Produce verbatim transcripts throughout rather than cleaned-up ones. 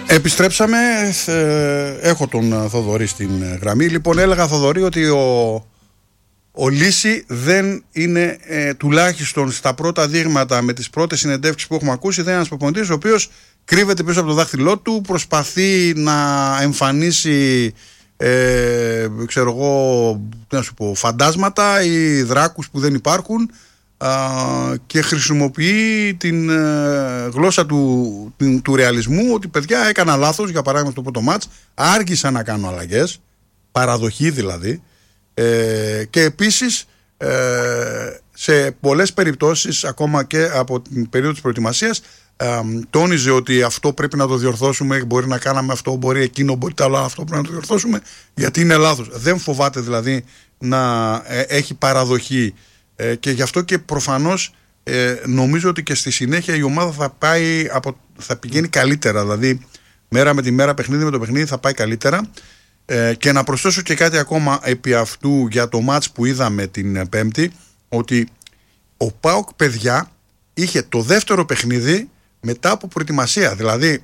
Επιστρέψαμε, ε, έχω τον Θοδωρή στην γραμμή. Λοιπόν, έλεγα Θοδωρή ότι ο, ο Λύση δεν είναι ε, τουλάχιστον στα πρώτα δείγματα, με τις πρώτες συνεντεύξεις που έχουμε ακούσει, δεν είναι ένας προπονητής ο οποίος κρύβεται πίσω από το δάχτυλό του, προσπαθεί να εμφανίσει ε, ξέρω εγώ, τι να σου πω, φαντάσματα ή δράκους που δεν υπάρχουν, Uh, και χρησιμοποιεί την uh, γλώσσα του, του, του ρεαλισμού, ότι παιδιά έκανα λάθος, για παράδειγμα στο πρώτο μάτς άργησα να κάνω αλλαγές, παραδοχή δηλαδή, ε, και επίσης ε, σε πολλές περιπτώσεις ακόμα και από την περίοδο της προετοιμασίας ε, τόνιζε ότι αυτό πρέπει να το διορθώσουμε, μπορεί να κάναμε αυτό, μπορεί εκείνο, μπορεί το άλλο, αυτό πρέπει να το διορθώσουμε γιατί είναι λάθος. Δεν φοβάται δηλαδή να ε, έχει παραδοχή. Ε, και γι' αυτό και προφανώς ε, νομίζω ότι και στη συνέχεια η ομάδα θα πάει από, θα πηγαίνει καλύτερα, δηλαδή μέρα με τη μέρα, παιχνίδι με το παιχνίδι θα πάει καλύτερα. Ε, και να προσθέσω και κάτι ακόμα επί αυτού για το μάτς που είδαμε την Πέμπτη, ότι ο ΠΑΟΚ, παιδιά, είχε το δεύτερο παιχνίδι μετά από προετοιμασία, δηλαδή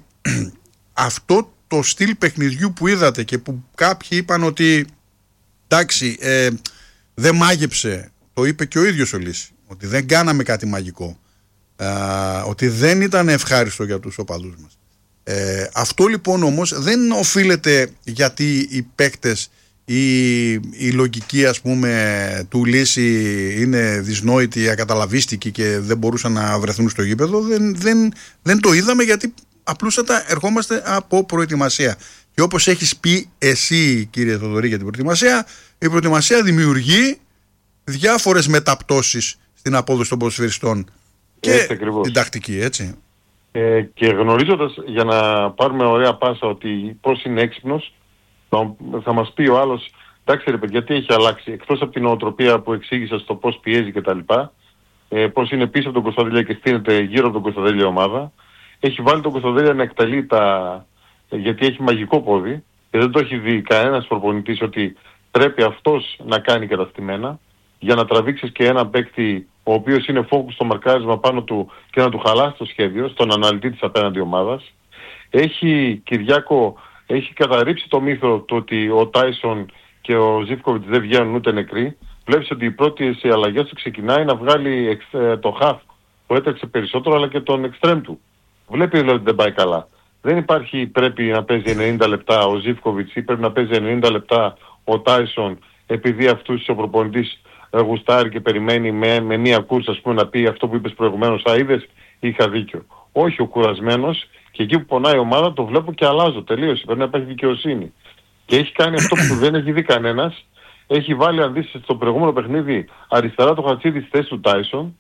αυτό το στυλ παιχνιδιού που είδατε και που κάποιοι είπαν ότι εντάξει, ε, δεν μάγεψε. Το είπε και ο ίδιος ο Λύση, ότι δεν κάναμε κάτι μαγικό, α, ότι δεν ήταν ευχάριστο για τους οπαδούς μας. Ε, αυτό λοιπόν όμως δεν οφείλεται γιατί οι παίκτες ή η λογική, ας πούμε, του Λύση είναι δυσνόητη, ακαταλαβίστικη και δεν μπορούσαν να βρεθούν στο γήπεδο. Δεν, δεν, δεν το είδαμε γιατί απλούστατα ερχόμαστε από προετοιμασία. Και όπως έχεις πει εσύ, κύριε Θοδωρή, για την προετοιμασία, η προετοιμασία δημιουργεί διάφορες μεταπτώσεις στην απόδοση των ποδοσφαιριστών και έτσι, την τακτική, έτσι. Ε, και γνωρίζοντας, για να πάρουμε ωραία πάσα, ότι πώς είναι έξυπνος, θα, θα μας πει ο άλλος, εντάξει ρε παιδιά, τι έχει αλλάξει, εκτός από την νοοτροπία που εξήγησα στο πώς πιέζει κτλ. Ε, πώς είναι πίσω από τον Κωνσταντέλια και στείνεται γύρω από τον Κωνσταντέλια ομάδα. Έχει βάλει τον Κωνσταντέλια να εκτελεί τα... γιατί έχει μαγικό πόδι και δεν το έχει δει κανένας προπονητής ότι πρέπει αυτός να κάνει καταστημένα, για να τραβήξεις και ένα παίκτη ο οποίος είναι focus στο μαρκάρισμα πάνω του και να του χαλάσει το σχέδιο, στον αναλυτή της απέναντι ομάδας. Έχει, Κυριάκο, έχει καταρρύψει το μύθο του ότι ο Τάισον και ο Ζίβκοβιτς δεν βγαίνουν ούτε νεκροί. Βλέπεις ότι οι πρώτες αλλαγές του ξεκινάει να βγάλει εξ, το half που έτρεξε περισσότερο, αλλά και τον extreme του. Βλέπει δηλαδή ότι δεν πάει καλά. Δεν υπάρχει πρέπει να παίζει ενενήντα λεπτά ο Ζίβκοβιτς ή πρέπει να παίζει ενενήντα λεπτά ο Τάισον, επειδή αυτούς ο προπονητής γουστάρει και περιμένει με, με μία κούρσα, ας πούμε, να πει αυτό που είπες προηγουμένως, α, είδες, είχα δίκιο. Όχι, ο κουρασμένος, και εκεί που πονάει η ομάδα το βλέπω και αλλάζω, τελείωσε, πρέπει να υπάρχει δικαιοσύνη. Και έχει κάνει αυτό που δεν έχει δει κανένας, έχει βάλει, αν δεις, στο προηγούμενο παιχνίδι αριστερά το Χατσίδη στη θέση του Τάισον,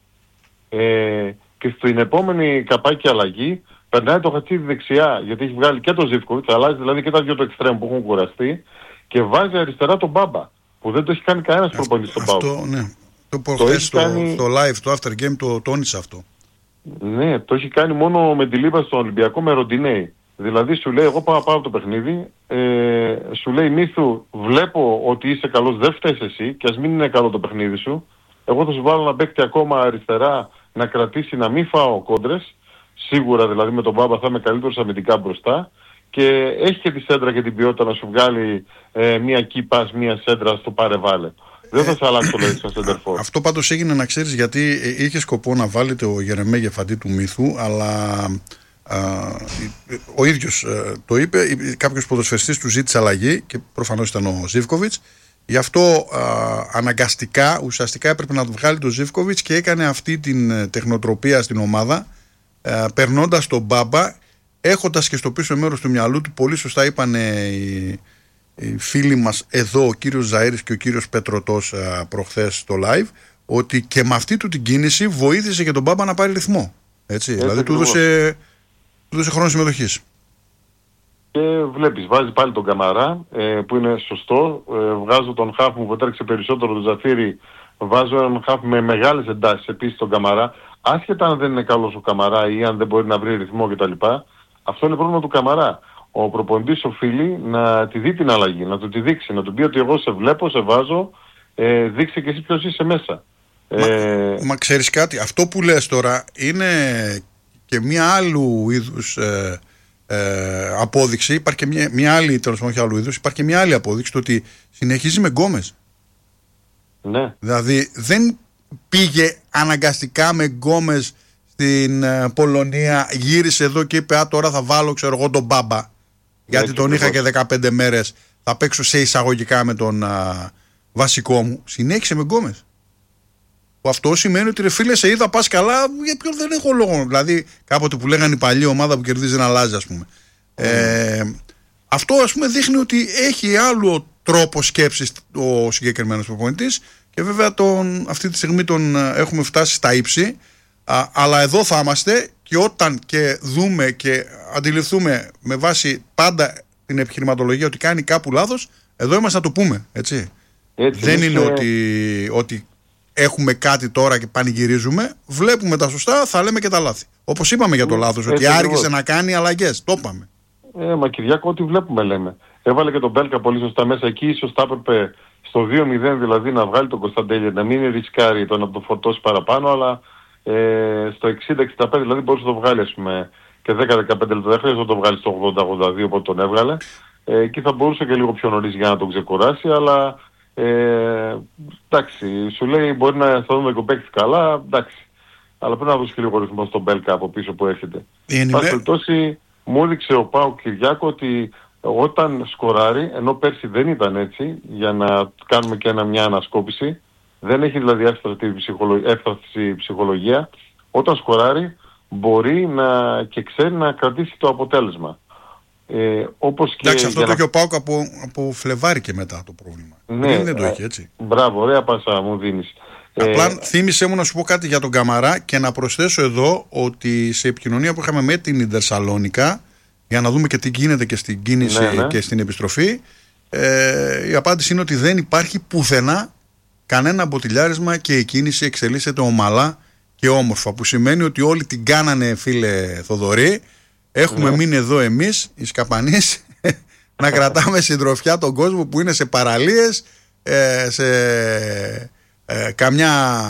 ε, και στην επόμενη καπάκι αλλαγή περνάει το Χατσίδη δεξιά, γιατί έχει βγάλει και το Ζίβκοβιτς, αλλάζει δηλαδή και τα δυο το εξτρέμ που έχουν κουραστεί, και βάζει αριστερά τον Μπάμπα, που δεν το έχει κάνει κανένας προπονητής στον ΠΑΟΚ. Αυτό, ναι. Το προχθές στο, κάνει... στο live, το after game το τόνισε αυτό. Ναι, το έχει κάνει μόνο με τη Λίβα στον Ολυμπιακό με Ροντινέη. Δηλαδή σου λέει, εγώ πάω πάω το παιχνίδι, ε, σου λέει Μίθου, βλέπω ότι είσαι καλός, δεν φταίς εσύ και ας μην είναι καλό το παιχνίδι σου. Εγώ θα σου βάλω ένα παίκτη ακόμα αριστερά να κρατήσει, να μην φάω κόντρες. Σίγουρα δηλαδή με τον Μπάμπα θα είμαι καλύτερος αμυντικά μπροστά. Και έχει και τη σέντρα και την ποιότητα να σου βγάλει ε, μία key pass, μία σέντρα στο πάρε-βάλε. Δεν θα σε αλλάξει το λέει στο center for. Αυτό πάντως έγινε, να ξέρεις, γιατί είχε σκοπό να βάλετε ο Γερεμέ Γεφαντή του Μύθου, αλλά α, ο ίδιος α, το είπε, κάποιος ποδοσφαιριστής του ζήτησε αλλαγή και προφανώς ήταν ο Ζίβκοβιτς. Γι' αυτό α, αναγκαστικά, ουσιαστικά έπρεπε να του βγάλει τον Ζίβκοβιτς και έκανε αυτή την τεχνοτροπία στην ομάδα, α, περνώντας τον Μπάμπα, έχοντας και στο πίσω μέρος του μυαλού του, πολύ σωστά είπαν οι, οι φίλοι μας εδώ, ο κύριος Ζαΐρης και ο κύριος Πετρωτός προχθές στο live, ότι και με αυτή του την κίνηση βοήθησε και τον Μπάμπα να πάρει ρυθμό. Έτσι, Έτσι δηλαδή του έδωσε, του έδωσε χρόνο συμμετοχής. Και βλέπεις, βάζει πάλι τον Καμαρά, ε, που είναι σωστό. Ε, βγάζω τον χάφ μου που έτρεξε περισσότερο, τον Ζαφίρι. Βάζω έναν χάφ με μεγάλες εντάσεις επίσης τον Καμαρά. Άσχετα αν δεν είναι καλός ο Καμαρά ή αν δεν μπορεί να βρει ρυθμό κτλ. Αυτό είναι πρόβλημα του Καμαρά. Ο προπονητής οφείλει να τη δει την αλλαγή, να του τη δείξει, να του πει ότι εγώ σε βλέπω, σε βάζω, ε, δείξε και εσύ ποιος είσαι μέσα. Μα, ε... μα ξέρεις κάτι, αυτό που λες τώρα είναι και μία άλλου είδους ε, ε, απόδειξη, υπάρχει και μια, μια άλλη, τέλος πάντων, όχι άλλου είδους, υπάρχει και μια άλλη απόδειξη το ότι συνεχίζει με γκόμες. Ναι. Δηλαδή δεν πήγε αναγκαστικά με γκόμες στην ε, Πολωνία, γύρισε εδώ και είπε «Α, τώρα θα βάλω, ξέρω εγώ, τον Μπάμπα, γιατί τον είχα και δεκαπέντε μέρες, θα παίξω σε εισαγωγικά με τον α, βασικό μου». Συνέχισε με γκόμες. Που αυτό σημαίνει ότι ρε φίλε, σε είδα, πας καλά, για ποιον δεν έχω λόγο. Δηλαδή κάποτε που λέγανε η παλιή ομάδα που κερδίζει να αλλάζει, ας πούμε. Mm. Ε, αυτό, ας πούμε, δείχνει ότι έχει άλλο τρόπο σκέψης ο συγκεκριμένος προπονητής και βέβαια τον, αυτή τη στιγμή τον έχουμε φτάσει στα ύψη, α, αλλά εδώ θα είμαστε και όταν και δούμε και αντιληφθούμε με βάση πάντα την επιχειρηματολογία ότι κάνει κάπου λάθος, εδώ είμαστε να το πούμε, έτσι. έτσι δεν είναι και... ότι, ότι έχουμε κάτι τώρα και πανηγυρίζουμε, βλέπουμε τα σωστά, θα λέμε και τα λάθη. Όπως είπαμε για το λάθος, ότι άργησε να κάνει αλλαγές, το είπαμε. Ε, μα Κυριάκο, ό,τι βλέπουμε λέμε. Έβαλε και τον Μπέλκα πολύ σωστά μέσα εκεί, ίσως θα έπρεπε στο δύο μηδέν δηλαδή να βγάλει τον Κωνσταντέλια, να μην ρισκάρει το να το φορτώσει παραπάνω, αλλά ε, στο εξήντα εξήντα πέντε δηλαδή μπορούσε να το βγάλει, ας πούμε, και δέκα δεκαπέντε λεπτά, δεν χρειάζεται να το βγάλει στο ογδόντα ογδόντα δύο οπότε τον έβγαλε. Ε, εκεί θα μπορούσε και λίγο πιο νωρίς για να τον ξεκουράσει, αλλά ε, εντάξει, σου λέει μπορεί να θα δούμε και ο παίκτης καλά, εντάξει. Αλλά πρέπει να δώσει και λίγο ρυθμό στον Μπέλκα από πίσω που έρχεται. Πάση περιπτώσει, μου έδειξε ο Πάο Κυριάκο ότι όταν σκοράρει, ενώ πέρσι δεν ήταν έτσι, για να κάνουμε και ένα, μια ανασκόπηση, δεν έχει δηλαδή εύστρατη ψυχολογία, ψυχολογία, όταν σκοράρει μπορεί να και ξέρει να κρατήσει το αποτέλεσμα. Ε, όπως και εντάξει, αυτό το να... έχει ο Πάοκ από, από Φλεβάρι και μετά το πρόβλημα. Ναι, δεν, δεν το έχει έτσι. Μπράβο, ωραία πάσα μου δίνεις. Απλά ε... θύμισέ μου να σου πω κάτι για τον Καμαρά και να προσθέσω εδώ ότι σε επικοινωνία που είχαμε με την Ιντερ Σαλόνικα, για να δούμε και τι γίνεται και στην κίνηση ναι, ναι. και στην επιστροφή, ε, η απάντηση είναι ότι δεν υπάρχει πουθενά κανένα μποτιλιάρισμα και η κίνηση εξελίσσεται ομαλά και όμορφα, που σημαίνει ότι όλοι την κάνανε, φίλε Θοδωρή. Έχουμε ναι. μείνει εδώ εμείς οι Σκαπανείς να κρατάμε συντροφιά τον κόσμο που είναι σε παραλίες, ε, σε ε, καμιά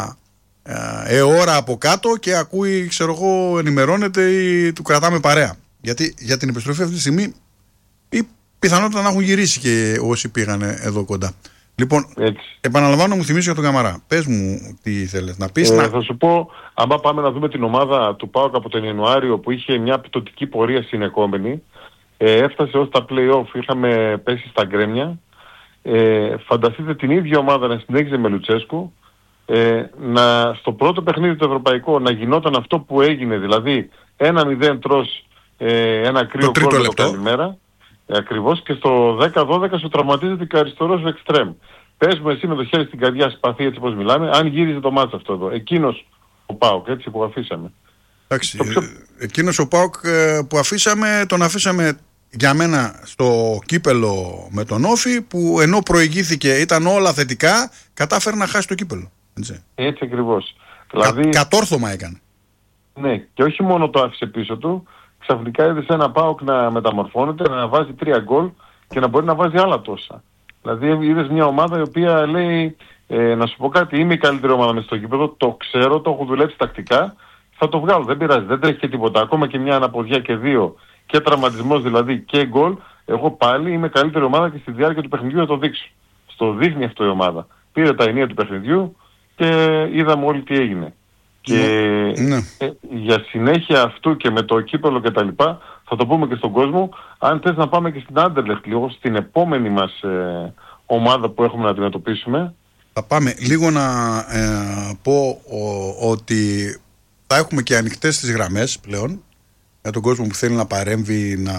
ε, ώρα από κάτω και ακούει, ξέρω εγώ, ενημερώνεται ή του κρατάμε παρέα. Γιατί για την επιστροφή αυτή τη στιγμή η πιθανότητα να έχουν γυρίσει και όσοι πήγαν εδώ κοντά. Λοιπόν, έτσι. Επαναλαμβάνω, μου θυμίζει για τον Καμαρά. Πες μου τι θέλεις να πεις. Ε, να... Θα σου πω, άμα πάμε να δούμε την ομάδα του ΠΑΟΚ από τον Ιανουάριο που είχε μια πτωτική πορεία συνεχόμενη, ε, έφτασε ως τα play-off, είχαμε πέσει στα γκρέμια. Ε, φανταστείτε την ίδια ομάδα να συνέχιζε με Λουτσέσκου, ε, να, στο πρώτο παιχνίδι το ευρωπαϊκό να γινόταν αυτό που έγινε, δηλαδή ένα μηδέν τρως ε, ένα κρύο κόλπο το καλημέρα. Ε, ακριβώς, και στο δέκα δώδεκα σου τραυματίζεται και αριστερός ο εξτρέμ. Πες μου εσύ με το χέρι στην καρδιά σπαθή, έτσι όπως μιλάμε, αν γύριζε το μάτς αυτό εδώ. Εκείνος ο ΠΑΟΚ, έτσι που αφήσαμε. Εντάξει, πιο... εκείνος ο ΠΑΟΚ που αφήσαμε, τον αφήσαμε για μένα στο κύπελο με τον Όφη, που ενώ προηγήθηκε, ήταν όλα θετικά, κατάφερε να χάσει το κύπελο. Έτσι, έτσι ακριβώς. Κα, δηλαδή... Κατόρθωμα έκανε. Ναι, και όχι μόνο το άφησε πίσω του, ξαφνικά είδε ένα ΠΑΟΚ να μεταμορφώνεται, να βάζει τρία γκολ και να μπορεί να βάζει άλλα τόσα. Δηλαδή είδες μια ομάδα η οποία λέει, ε, να σου πω κάτι, είμαι η καλύτερη ομάδα μες στο γήπεδο, το ξέρω, το έχω δουλέψει τακτικά, θα το βγάλω, δεν πειράζει, δεν τρέχει και τίποτα. Ακόμα και μια αναποδιά και δύο και τραυματισμός δηλαδή και γκολ, εγώ πάλι είμαι καλύτερη ομάδα και στη διάρκεια του παιχνιδιού θα το δείξω. Στο δείχνει αυτό η ομάδα. Πήρε τα ενία του παιχνιδιού και είδαμε όλοι τι έγινε. Και ναι. ε, για συνέχεια αυτού και με το κύπελο και τα λοιπά, θα το πούμε και στον κόσμο, αν θες να πάμε και στην Άντερλεχτ λίγο, στην επόμενη μας ε, ομάδα που έχουμε να αντιμετωπίσουμε. Θα πάμε λίγο να ε, πω ο, ότι θα έχουμε και ανοιχτές τις γραμμές πλέον για τον κόσμο που θέλει να παρέμβει, να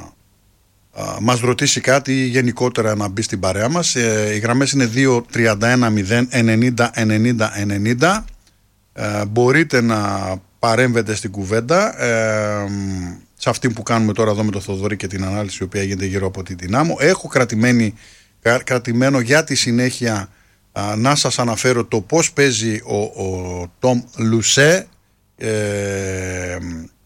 α, μας ρωτήσει κάτι γενικότερα, να μπει στην παρέα μας. Ε, οι γραμμές είναι δύο τριάντα ένα μηδέν ενενήντα ενενήντα ενενήντα. Ε, μπορείτε να παρέμβετε στην κουβέντα ε, σε αυτή που κάνουμε τώρα εδώ με το Θοδωρή και την ανάλυση η οποία γίνεται γύρω από τη Δυνάμω. Έχω κρατημένη, κρατημένο για τη συνέχεια α, να σας αναφέρω το πώς παίζει ο, ο Τόμ Λουσέ ε,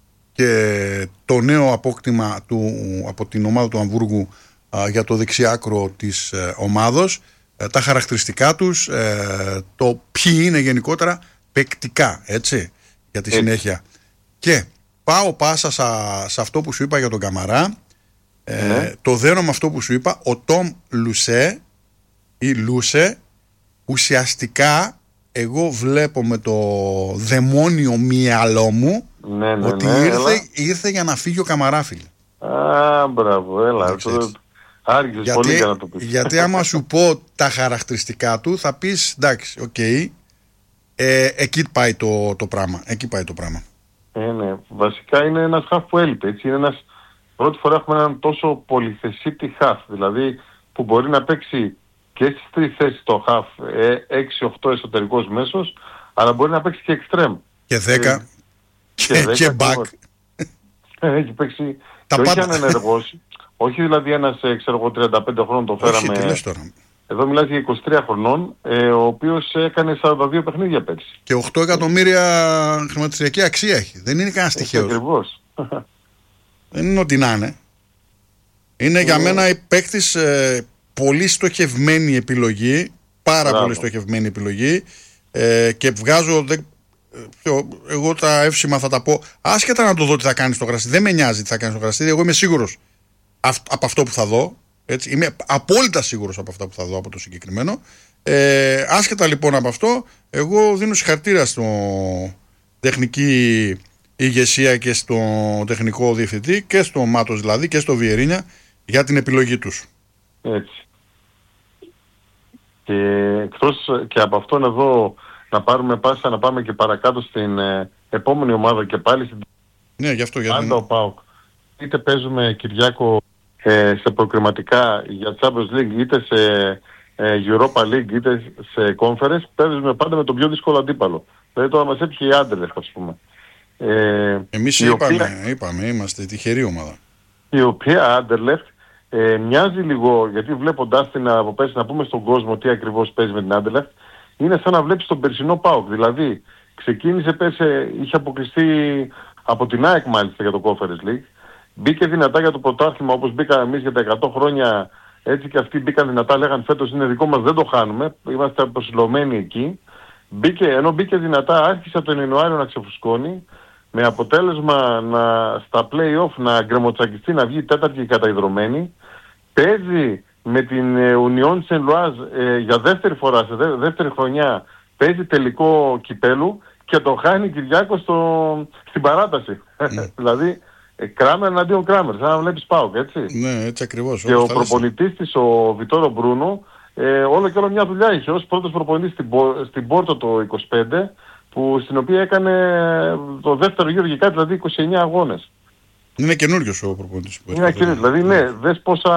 και το νέο απόκτημα του, από την ομάδα του Αμβούργου α, για το δεξιάκρο της ε, ομάδος, ε, τα χαρακτηριστικά τους, ε, το ποιοι είναι γενικότερα παικτικά, έτσι, για τη συνέχεια. Και πάω πάσα σα, σε αυτό που σου είπα για τον Καμαρά. Ε, ναι. Το δένω με αυτό που σου είπα. Ο Τόμ Λουσέ ή Λούσε, ουσιαστικά εγώ βλέπω με το δαιμόνιο μυαλό μου ναι, ναι, ότι ναι, ήρθε, ήρθε για να φύγει ο Καμαρά, φίλε. Α, μπράβο, έλα. Άργησες γιατί, πολύ για να το πεις. Γιατί άμα σου πω τα χαρακτηριστικά του θα πεις εντάξει, οκ, okay, ε, εκεί πάει το, το πράγμα. Εκεί πάει το πράγμα. Ε, ναι. Βασικά είναι ένας χαφ που έλειπε. Έτσι. Είναι ένας, πρώτη φορά έχουμε έναν τόσο πολυθεσίτη χαφ. Δηλαδή που μπορεί να παίξει και στις τρεις θέσεις το χαφ, έξι οχτώ εσωτερικός μέσος, αλλά μπορεί να παίξει και εξτρέμ. Και δέκα. Ε, και, και, και back. Έχει παίξει τα και πάντα. Όχι ανενεργός. Όχι δηλαδή ένας, ξέρω εγώ, τριάντα πέντε χρόνων το φέραμε. Όχι, τι λες τώρα. Εδώ μιλάς για είκοσι τρία χρονών, ε, ο οποίος έκανε σαράντα δύο παιχνίδια πέρσι. Και οκτώ εκατομμύρια χρηματιστηριακή αξία έχει. Δεν είναι κανένα τυχαίο. Ακριβώς. Δεν είναι ότι να είναι. Είναι για μένα παίκτης ε, πολύ στοχευμένη επιλογή. Πάρα Μπράβο. πολύ στοχευμένη επιλογή. Ε, και βγάζω. Δε, εγώ τα εύσημα θα τα πω. Άσχετα να το δω τι θα κάνει στο γρασίδι. Δεν με νοιάζει τι θα κάνει στο γρασίδι. Εγώ είμαι σίγουρος από αυτό που θα δω. Έτσι, είμαι απόλυτα σίγουρος από αυτά που θα δω από το συγκεκριμένο. Ε, άσχετα λοιπόν από αυτό, εγώ δίνω συγχαρητήρια στο τεχνική ηγεσία και στο τεχνικό διευθυντή και στο Μάτος δηλαδή και στο Βιερίνια για την επιλογή τους. Έτσι. Και εκτός και από αυτόν εδώ να πάρουμε πάσα να πάμε και παρακάτω στην ε, επόμενη ομάδα και πάλι στην ναι, γι' αυτό, Άντα ο ΠΑΟΚ. Είτε παίζουμε Κυριάκο ε, σε προκριματικά για Champions League, είτε σε ε, Europa League, είτε σε Conference, παίζουμε πάντα με τον πιο δύσκολο αντίπαλο. Δηλαδή τώρα μας έτυχε η Άντερλεχτ, ας πούμε. Ε, Εμείς είπαμε, οποία, είπαμε, είμαστε τυχερή ομάδα. Η οποία Άντερλεχτ ε, μοιάζει λίγο, γιατί βλέποντάς την από πέρσι να πούμε στον κόσμο τι ακριβώς παίζει με την Άντερλεχτ, είναι σαν να βλέπεις τον περσινό ΠΑΟΚ. Δηλαδή ξεκίνησε πέρσι, είχε αποκλειστεί από την ΑΕΚ μάλιστα για το Conference League. Μπήκε δυνατά για το πρωτάθλημα όπως μπήκαμε εμείς για τα εκατό χρόνια, έτσι και αυτοί μπήκαν δυνατά, λέγαν φέτος είναι δικό μας, δεν το χάνουμε, είμαστε προσιλωμένοι εκεί. Μπήκε, ενώ μπήκε δυνατά, άρχισε τον Ιανουάριο να ξεφουσκώνει, με αποτέλεσμα να, στα play-off να γκρεμοτσακιστεί, να βγει τέταρτη και καταϊδρωμένη. Παίζει με την Union Saint-Loise ε, για δεύτερη φορά, σε δε, δεύτερη χρονιά, παίζει τελικό κυπέλου και το χάνει Κυριάκο στο, στην παράταση. Mm. Δηλαδή, Κράμερ εναντίον Κράμερ, σαν να βλέπεις ΠΑΟΚ, έτσι. Ναι, έτσι ακριβώς. Και ο προπονητής της, ο Βιτόρο Μπρούνο, ε, όλο και όλο μια δουλειά είχε ως πρώτος προπονητής στην, στην Πόρτο το είκοσι πέντε, που, στην οποία έκανε το δεύτερο γύρο και κάτι, δηλαδή είκοσι εννέα αγώνες. Είναι καινούριος ο προπονητής. Είναι καινούριος, δηλαδή ναι, δες πόσα...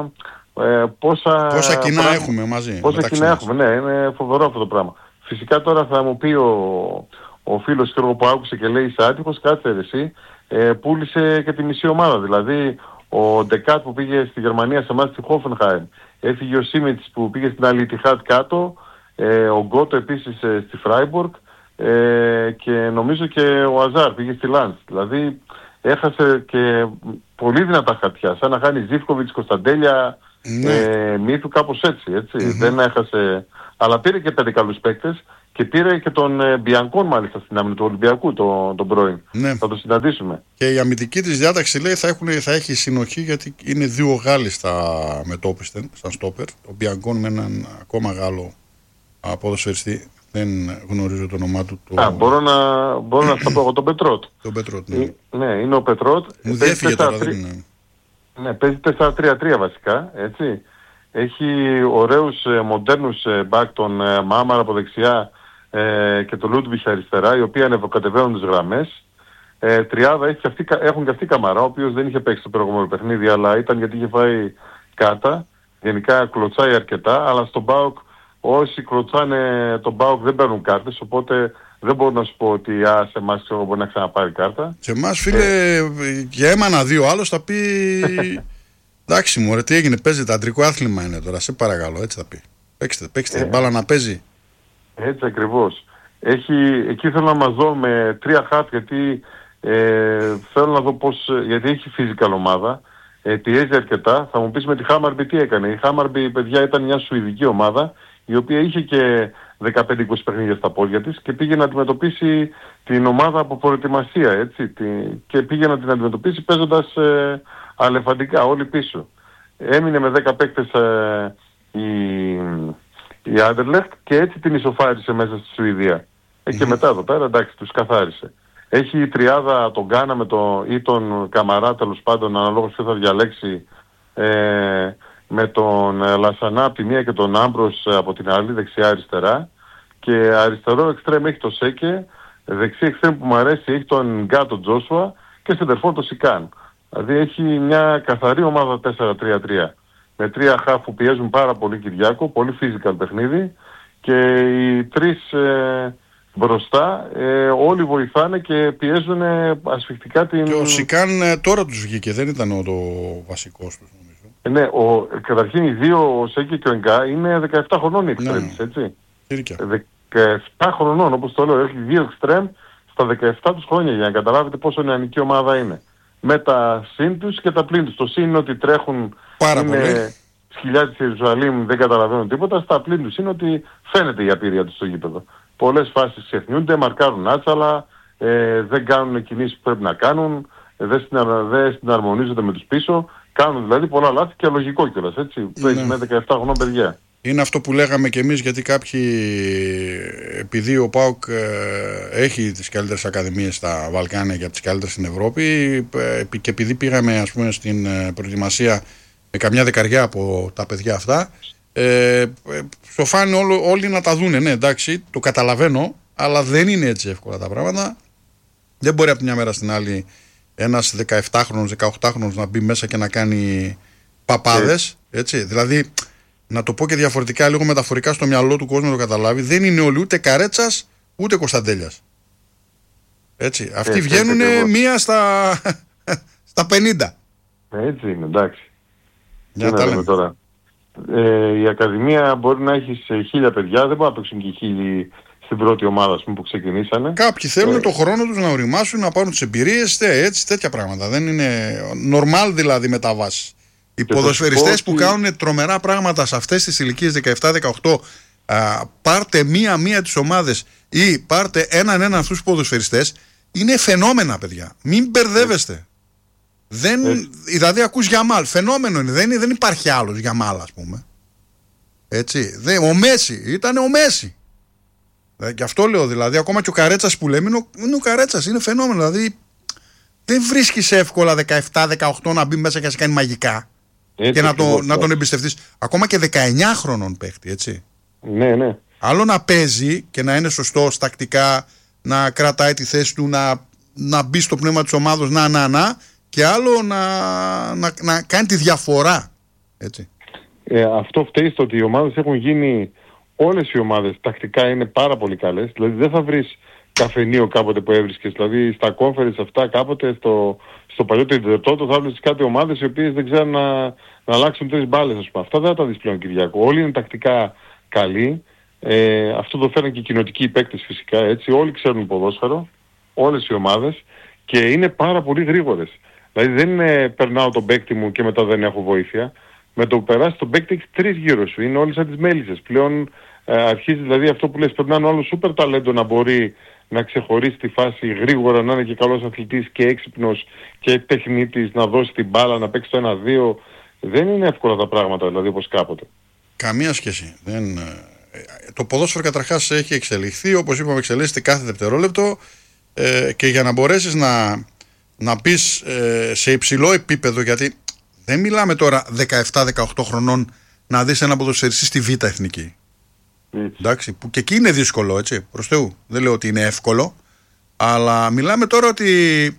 Ε, πόσα, πόσα κοινά πράγμα, έχουμε μαζί. Πόσα κοινά μας. έχουμε, ναι, είναι φοβερό αυτό το πράγμα. Φυσικά τώρα θα μου πει ο, ο φίλος που άκουσε και λέει είσαι άτυχος, κάτσε εσύ. Ε, πούλησε και τη μισή ομάδα. Δηλαδή ο Ντεκάτ που πήγε στη Γερμανία σε εμάς στη Χόφενχάιμ, έφυγε ο Σίμιτς που πήγε στην Αλιτιχάτ κάτω, ε, ο Γκότο επίσης ε, στη Φράιμπουργκ ε, και νομίζω και ο Αζάρ πήγε στη Λάντς. Δηλαδή έχασε και πολύ δυνατά χαρτιά, σαν να χάνει Ζίβκοβιτς, Κωνσταντέλια, ναι. ε, Μύθου, κάπως έτσι, έτσι. Mm-hmm. Δεν έχασε, αλλά πήρε και πέντε καλούς παίκτες. Και πήρε και τον ε, Μπιανκόν μάλιστα στην άμυνα του Ολυμπιακού, τον, τον πρώην. Ναι. Θα το συναντήσουμε. Και η αμυντική της διάταξη λέει θα, έχουν, θα έχει συνοχή γιατί είναι δύο Γάλλοι στα μετόπιστεν, σαν στόπερ. Ο Μπιανκόν με έναν ακόμα Γάλλο ποδοσφαιριστή. Δεν γνωρίζω το όνομά του. Το... Α, μπορώ να, μπορώ να σας πω εγώ τον Πετρότ. Τον Πετρότ, ναι. Ε, ναι, είναι ο Πετρότ. Μου διέφυγε τώρα, δεν είναι. Ναι, παίζει τέσσερα τρία τρία βασικά, έτσι. Έχει ωραίους ε, μοντέρνους ε, μπακ, τον ε, Μάμαρα από δεξιά ε, και τον Λούντβιχ αριστερά, οι οποίοι ανεβοκατεβαίνουν τις γραμμές. Ε, τριάδα έχει και αυτή, έχουν και αυτοί Καμαρά, ο οποίος δεν είχε παίξει το προηγούμενο παιχνίδι, αλλά ήταν γιατί είχε φάει κάτα. Γενικά κλωτσάει αρκετά, αλλά στον ΠΑΟΚ όσοι κλωτσάνε τον ΠΑΟΚ δεν παίρνουν κάρτες, οπότε δεν μπορώ να σου πω ότι α, σε εμάς ξέρω, μπορεί να ξαναπάρει κάρτα. Σε εμάς φίλε, ε... για έμανα δύο άλλος θα πει... Εντάξει μωρέ, τι έγινε, παίζει το αντρικό άθλημα είναι τώρα, σε παρακαλώ, έτσι θα πει. Παίξτε, παίξτε, ε... μπάλα να παίζει. Έτσι ακριβώς. Έχει, εκεί θέλω να μας δω με τρία χαφ, γιατί ε, θέλω να δω πώς, γιατί έχει physical ομάδα, ε, πιέζει αρκετά. Θα μου πεις με τη Χάμαρμπι τι έκανε. Η Χάμαρμπι, παιδιά, ήταν μια σουηδική ομάδα, η οποία είχε και δεκαπέντε είκοσι παιχνίδια στα πόδια της και πήγε να αντιμετωπίσει την ομάδα από προετοιμασία, έτσι, τη, και πήγε να την αντιμετωπίσει παίζοντας ε, αλεφαντικά όλοι πίσω. Έμεινε με δέκα παίκτες ε, η, η Άντερλεχτ και έτσι την ισοφάρισε μέσα στη Σουηδία. Ε, και μετά εδώ πέρα, εντάξει, τους καθάρισε. Έχει η τριάδα τον Γκάνα με το, ή τον Καμαρά, τέλος πάντων, αναλόγως ποιο θα διαλέξει, ε, με τον Λασανά από τη μία και τον Άμπρος από την άλλη, δεξιά-αριστερά. Και αριστερό εξτρέμ έχει το Σέκε, δεξί εξτρέμ που μου αρέσει έχει τον Γκάτο Τζόσουα και σεντερφόρ το Σικάν. Δηλαδή έχει μια καθαρή ομάδα τέσσερα τρία τρία. Με τρία χαφ που πιέζουν πάρα πολύ Κυριάκο, πολύ physical παιχνίδι και οι τρεις ε, μπροστά ε, όλοι βοηθάνε και πιέζουν ασφιχτικά την... Και ο Σικάν ε, τώρα τους βγήκε, δεν ήταν ο το βασικός τους νομίζω. Ε, ναι, ο, καταρχήν οι δύο, ο Σέκη και ο Εγκά, είναι δεκαεπτά χρονών οι εξτρέμ, ναι, έτσι. Σύρικια. δεκαεπτά χρονών, όπως το λέω, έχει δύο εξτρέμ στα δεκαεπτά τους χρόνια για να καταλάβετε πόσο νεανική ομάδα είναι. Με τα συν τους και τα πλήν τους. Το συν είναι ότι τρέχουν, πάρα είναι πολύ. Σκυλιά της Ιερουσαλήμ, δεν καταλαβαίνουν τίποτα. Στα πλήν τους είναι ότι φαίνεται η απειρία τους στο γήπεδο. Πολλές φάσεις ξεχνιούνται, μαρκάρουν άτσαλα, ε, δεν κάνουν κινήσεις που πρέπει να κάνουν, ε, δεν, συνα, δεν συναρμονίζονται με τους πίσω. Κάνουν δηλαδή πολλά λάθη και λογικό κιόλας, έτσι. Παίζει με δεκαεπτά χρονών παιδιά. Είναι αυτό που λέγαμε κι εμείς, γιατί κάποιοι, επειδή ο ΠΑΟΚ ε, έχει τις καλύτερες ακαδημίες στα Βαλκάνια και από τις καλύτερες στην Ευρώπη, ε, και επειδή πήγαμε ας πούμε στην ε, προετοιμασία με καμιά δεκαριά από τα παιδιά αυτά, ε, ε, σοφάνε όλο, όλοι να τα δούνε. Ναι, εντάξει, το καταλαβαίνω, αλλά δεν είναι έτσι εύκολα τα πράγματα. Δεν μπορεί από τη μια μέρα στην άλλη ένας δεκαεπτάχρονος, δεκαοκτάχρονος να μπει μέσα και να κάνει παπάδες, έτσι. Δηλαδή, να το πω και διαφορετικά, λίγο μεταφορικά στο μυαλό του κόσμου να το καταλάβει, δεν είναι όλοι ούτε Καρέτσας ούτε Κωνσταντέλιας. Έτσι. Αυτοί ε, βγαίνουν μία στα, στα πενήντα. Έτσι είναι, εντάξει. Για τα λέμε τώρα. Ε, η Ακαδημία μπορεί να έχει σε χίλια παιδιά, δεν μπορεί να παίξουν και χίλιοι στην πρώτη ομάδα ας πούμε, που ξεκινήσανε. Κάποιοι θέλουν ε, το χρόνο τους να οριμάσουν, να πάρουν τις εμπειρίες, έτσι, τέτοια πράγματα. Δεν είναι normal δηλαδή μεταβάσεις. Οι ποδοσφαιριστές που κάνουν τρομερά πράγματα σε αυτές τις ηλικίες δεκαεπτά δεκαοκτώ, α, πάρτε μία-μία τις ομάδες ή πάρτε έναν-έναν αυτούς τους ποδοσφαιριστές, είναι φαινόμενα, παιδιά. Μην μπερδεύεστε. Δεν, δηλαδή ακούς Γιαμάλ, φαινόμενο είναι. Δεν, δεν υπάρχει άλλος Γιαμάλ, ας πούμε. Έτσι. Δεν, ο Μέση, ήταν ο Μέση. Ε, και αυτό λέω, δηλαδή, ακόμα και ο Καρέτσας που λέμε είναι ο, είναι ο Καρέτσας, είναι φαινόμενο. Δηλαδή, δεν βρίσκεις εύκολα δεκαεπτά δεκαοκτώ να μπει μέσα και να σε κάνει μαγικά. Έτσι, και να, το, να τον εμπιστευτείς. Ακόμα και δεκαεννιά χρονών παίχτη, έτσι. Ναι, ναι. Άλλο να παίζει και να είναι σωστός τακτικά, να κρατάει τη θέση του, να, να μπει στο πνεύμα της ομάδος, να, να, να, και άλλο να, να, να κάνει τη διαφορά. Έτσι. Ε, αυτό φταίει στο ότι οι ομάδες έχουν γίνει, όλες οι ομάδες τακτικά είναι πάρα πολύ καλές. Δηλαδή δεν θα βρεις καφενείο κάποτε που έβρισκες. Δηλαδή στα conference αυτά κάποτε στο, στο παλιό τετρεπτό θα βρεις κάτι ομάδες οι οποίες δεν ξέρουν να, να αλλάξουν τρεις μπάλες. Ας πούμε. Αυτά δεν θα τα δεις πλέον, Κυριακό. Όλοι είναι τακτικά καλοί. Ε, αυτό το φέρνουν και οι κοινοτικοί παίκτες φυσικά. Έτσι. Όλοι ξέρουν ποδόσφαιρο. Όλες οι ομάδες. Και είναι πάρα πολύ γρήγορες. Δηλαδή δεν είναι περνάω τον παίκτη μου και μετά δεν έχω βοήθεια. Με το που περάσει τον παίκτη έχεις τρεις γύρω σου. Είναι όλοι σαν τις μέλισσες. Πλέον ε, αρχίζει δηλαδή αυτό που λες, περνάνε άλλο σούπερ ταλέντο να μπορεί να ξεχωρίσει τη φάση γρήγορα, να είναι και καλός αθλητής και έξυπνος και τεχνίτης, να δώσει την μπάλα, να παίξει το ένα δύο. Δεν είναι εύκολα τα πράγματα δηλαδή όπως κάποτε. Καμία σχέση. Δεν... Το ποδόσφαιρο καταρχάς έχει εξελιχθεί, όπως είπαμε εξελίσσεται κάθε δευτερόλεπτο, ε, και για να μπορέσεις να, να πεις ε, σε υψηλό επίπεδο, γιατί δεν μιλάμε τώρα δεκαεπτά δεκαοκτώ χρονών να δεις ένα ποδοσφαιριστή στη Β' Εθνική. Έτσι. Εντάξει, που και εκεί είναι δύσκολο, έτσι, προς Θεού. Δεν λέω ότι είναι εύκολο, αλλά μιλάμε τώρα ότι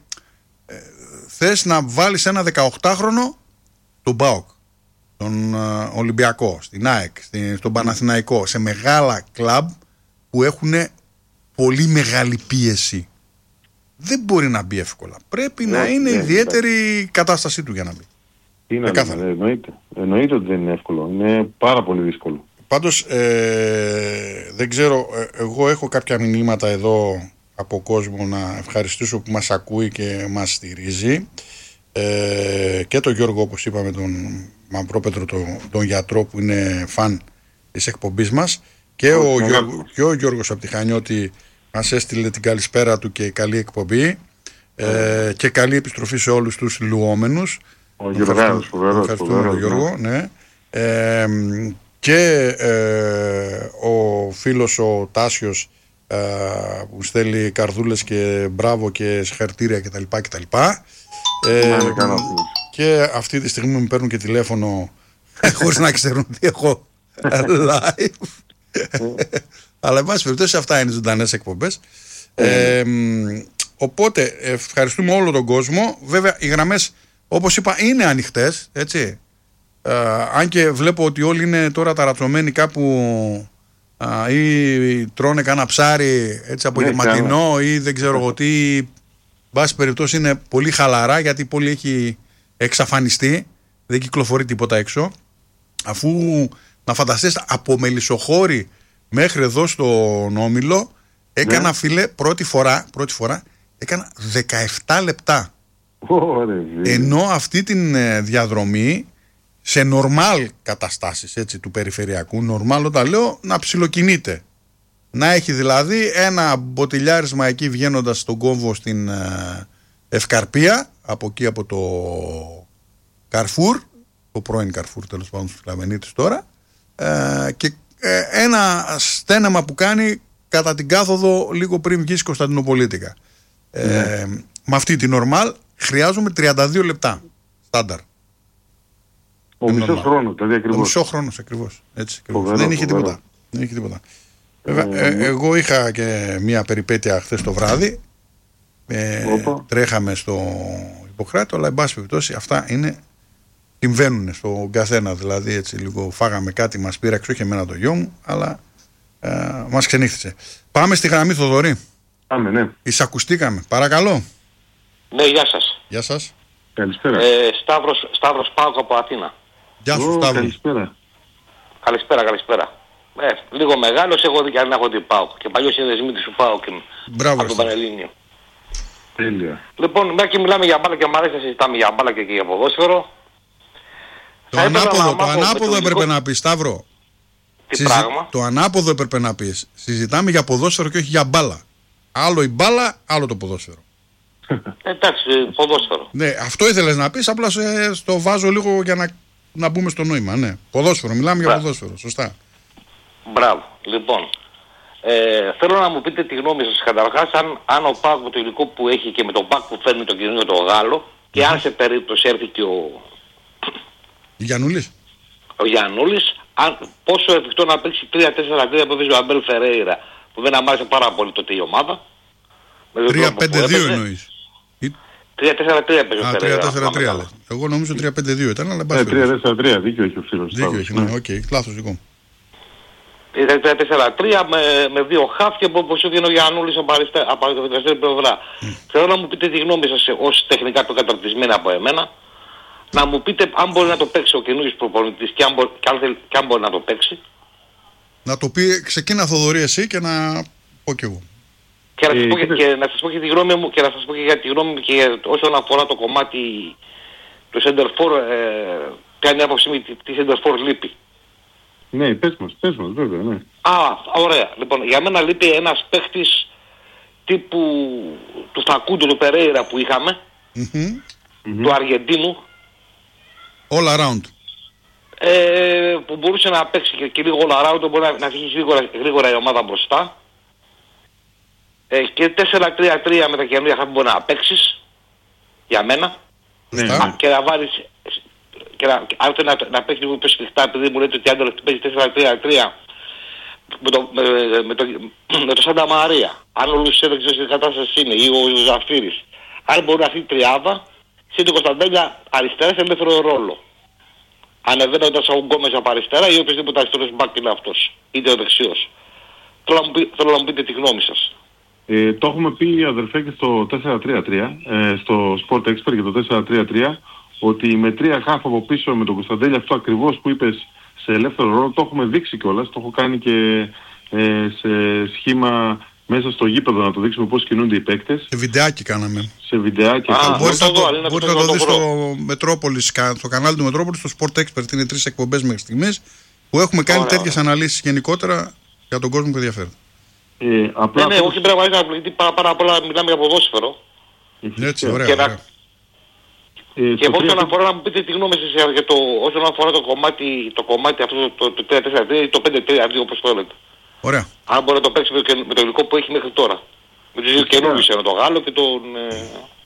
ε, θες να βάλεις ένα δεκαοκτάχρονο τον ΠΑΟΚ, τον ε, Ολυμπιακό, στην ΑΕΚ, στην, στον Παναθηναϊκό, σε μεγάλα κλαμπ που έχουν πολύ μεγάλη πίεση. Δεν μπορεί να μπει εύκολα. Πρέπει ναι, να είναι ναι, ιδιαίτερη ναι. κατάστασή του για να μπει. Είναι, ναι, εννοείται. Εννοείται ότι δεν είναι εύκολο. Είναι πάρα πολύ δύσκολο. Πάντως ε, δεν ξέρω, ε, εγώ έχω κάποια μηνύματα εδώ από κόσμο να ευχαριστήσω που μας ακούει και μας στηρίζει, ε, και τον Γιώργο, όπως είπαμε, τον Μαυρόπετρο, τον, τον γιατρό που είναι φαν της εκπομπής μας, Και ο, Γιώργο, και ο Γιώργος από τη Χανιώτη μας έστειλε την καλησπέρα του και καλή εκπομπή. Ε, και καλή επιστροφή σε όλους τους λουόμενους. Ο Γιώργος, ευχαριστούμε τον Γιώργο, ναι. Ε, και ε, ο φίλος ο Τάσιος ε, που στέλνει καρδούλες και μπράβο και συγχαρητήρια κτλ. κτλ. Ε, και αυτή τη στιγμή μου παίρνουν και τηλέφωνο χωρίς να ξέρουν τι έχω live. Αλλά εν πάση περιπτώσει αυτά είναι ζωντανές εκπομπές. ε, Οπότε ευχαριστούμε όλο τον κόσμο. Βέβαια οι γραμμές, όπως είπα, είναι ανοιχτές, έτσι. Ε, αν και βλέπω ότι όλοι είναι τώρα ταρατσωμένοι κάπου ε, ή τρώνε κάνα ψάρι έτσι απογευματινό ή δεν ξέρω εγώ τι. Εν πάση περιπτώσει είναι πολύ χαλαρά γιατί η πόλη έχει εξαφανιστεί. Δεν κυκλοφορεί τίποτα έξω. Αφού να φανταστείς από Μελισσοχώρη μέχρι εδώ στον Όμιλο έκανα, ναι, φίλε, πρώτη φορά, πρώτη φορά έκανα δεκαεπτά λεπτά. Ωραία. Ενώ αυτή την διαδρομή σε νορμάλ καταστάσεις, έτσι, του περιφερειακού, νορμάλ όταν λέω, να ψιλοκινείται. Να έχει δηλαδή ένα μποτιλιάρισμα εκεί βγαίνοντας στον κόμβο στην Ευκαρπία, από εκεί από το Καρφούρ, το πρώην Καρφούρ τέλος πάντων στους Λαμενίτες τώρα, και ένα στένεμα που κάνει κατά την κάθοδο λίγο πριν βγεις Κωνσταντινοπολίτικα. Ε, ναι. Με αυτή την normal χρειάζομαι τριάντα δύο λεπτά στάνταρ. Ο μισός χρόνος, δηλαδή ακριβώς. Ο μισός χρόνος ακριβώς. Έτσι, ακριβώς. Φοβερό, δεν είχε τίποτα. Δεν είχε τίποτα. Βέβαια, ε, ε, εγώ είχα και μια περιπέτεια χθες το βράδυ. Ε, τρέχαμε στο Ιπποκράτο, αλλά εν πάση περιπτώσει αυτά είναι, συμβαίνουν στον καθένα. Δηλαδή, έτσι λίγο φάγαμε κάτι, μας πήραξε, όχι εμένα το γιο μου, αλλά ε, μας ξενύχτησε. Πάμε στη γραμμή, Θοδωρή. Πάμε, ναι. Εισακουστήκαμε. Παρακαλώ. Ναι, γεια σας. Γεια σας. Καλησπέρα. Ε, Σταύρος, Σταύρος Πάοκ από Αθήνα. Γεια σου, Σταύρο. Καλησπέρα. Καλησπέρα, καλησπέρα. Ε, λίγο μεγάλος, εγώ δεν έχω την Πάοκ. Και παλιός συνδεσμίτης του Πάοκ από τον Πανελλήνιο. Τέλεια. Λοιπόν, μια και μιλάμε για μπάλα και μου αρέσει να συζητάμε για μπάλα και για ποδόσφαιρο. Το ανάποδο, το ανάποδο έπρεπε να πει, Σταύρο. Τι Συζη... πράγμα. Το ανάποδο έπρεπε να πει. Συζητάμε για ποδόσφαιρο και όχι για μπάλα. Άλλο η μπάλα, άλλο το ποδόσφαιρο. Εντάξει, ποδόσφαιρο. Ναι, αυτό ήθελες να πεις, απλά σε, στο βάζω λίγο για να, να μπούμε στο νόημα. Ναι, ποδόσφαιρο, μιλάμε για ποδόσφαιρο, σωστά. Μπράβο. Λοιπόν, ε, θέλω να μου πείτε τη γνώμη σας καταρχάς αν, αν ο ΠΑΟΚ με το υλικό που έχει και με τον ΠΑΟΚ που φέρνει τον καινούριο το Γάλλο και αν σε περίπτωση έρθει και ο Γιαννούλης. Ο Γιαννούλης, αν, πόσο εφικτό να παίξει τρία τέσσερα τρία που παίζει ο Αμπέλ Φερέιρα, που δεν αμάρεσε πάρα πολύ τότε η ομάδα. τρία πέντε δύο εννοείς. τρία τέσσερα τρία παίζει ο Φερέιρα. τρία τέσσερα τρία. Εγώ νομίζω τρία πέντε δύο ήταν, αλλά μπας. τρία τέσσερα τρία, δίκιο έχει ο φίλος. Δίκιο έχει, ναι, οκ, λάθος δικό μου. Ήταν τρία τέσσερα τρία με, με δύο χαφ και όπως έβγαινε ο Γιαννούλης από το δικαστήριο πλευρά. Θέλω να μου πείτε τη γνώμη σας ως τεχνικά το καταρτισμένο από εμένα. Να μου πείτε αν μπορεί να το παίξει ο καινούργιος προπονητής και αν, μπορεί, και, αν θέλει, και αν μπορεί να το παίξει. Να το πει, ξεκίνα Θοδωρή εσύ και να πω κι εγώ. Και να σας, ε, πω, και, και να σας πω και τη γνώμη μου και να σας πω και για τη γνώμη μου και για, όσον αφορά το κομμάτι του Center For, ε, ποια είναι η άποψη μου τι Center For λείπει. Ναι, πες μας, πες μας βέβαια, ναι. Α, ωραία. Λοιπόν, για μένα λείπει ένας παίχτης τύπου του Φακούντο του Περέιρα που είχαμε, mm-hmm. του Αργεντίνου. All around. Ε, που μπορούσε να παίξει και, και λίγο all around, μπορεί να, να φύγει γρήγορα, γρήγορα η ομάδα μπροστά. Ε, και τέσσερα τρία τρία με τα καινούργια χάπη μπορεί να παίξεις, για μένα. Ναι. Α, και να βάλεις, και να, αν θέλει να, να παίξει λίγο πιο σφιχτά, επειδή μου λέτε ότι αν παίζει τέσσερα τρία τρία με το, με, με το, με το Σάντα Μαρία, αν ο Λουσέ δεν ξέρω σε κατάσταση είναι, ή ο Ζαφύρης, αν μπορεί να αυτή η τριάδα, συν το Κωνσταντέλια αριστερά σε ελεύθερο ρόλο. Ανεβαίνοντας ο Γκόμες από αριστερά ή οποιοδήποτε αριστερός μπακ είναι αυτός, είτε ο δεξιός. Θέλω να μου, πει, θέλω να μου πείτε τη γνώμη σας. Ε, το έχουμε πει αδερφέ και στο τέσσερα τρία τρία, ε, στο Sport Expert για το τέσσερα τρία τρία, ότι με τρία χάφ από πίσω με τον Κωνσταντέλια, αυτό ακριβώς που είπες σε ελεύθερο ρόλο, το έχουμε δείξει κιόλας, το έχω κάνει και ε, σε σχήμα μέσα στο γήπεδο να το δείξουμε πώς κινούνται οι παίκτες. Σε βιντεάκι κάναμε. Σε βιντεάκι. Α, μπορείς να το, το, μπορείς να το δεις στο Μετρόπολης, στο κανάλι του Μετρόπολης, στο Sport Expert. Είναι τρεις εκπομπές μέχρι στιγμής που έχουμε κάνει τέτοιες αναλύσεις γενικότερα για τον κόσμο που ενδιαφέρεται. Ε, απλά ναι, ναι, όχι πραγματικά, γιατί πάρα απ' όλα μιλάμε για ποδόσφαιρο. Έτσι, ωραία. Και, ωραία. να... ε, και όσον αφορά να μου πείτε τι γνώμη σας για το, όσον αφορά το κομμάτι, το κομμάτι αυτό το, το τρία τέσσερα τρία ή το πέντε τρία δύο όπως το λέτε. Ωραία. Αν μπορεί να το παίξει με το, με το υλικό που έχει μέχρι τώρα. Με τους δύο καινούριους, τον Γάλλο και τον... Ε...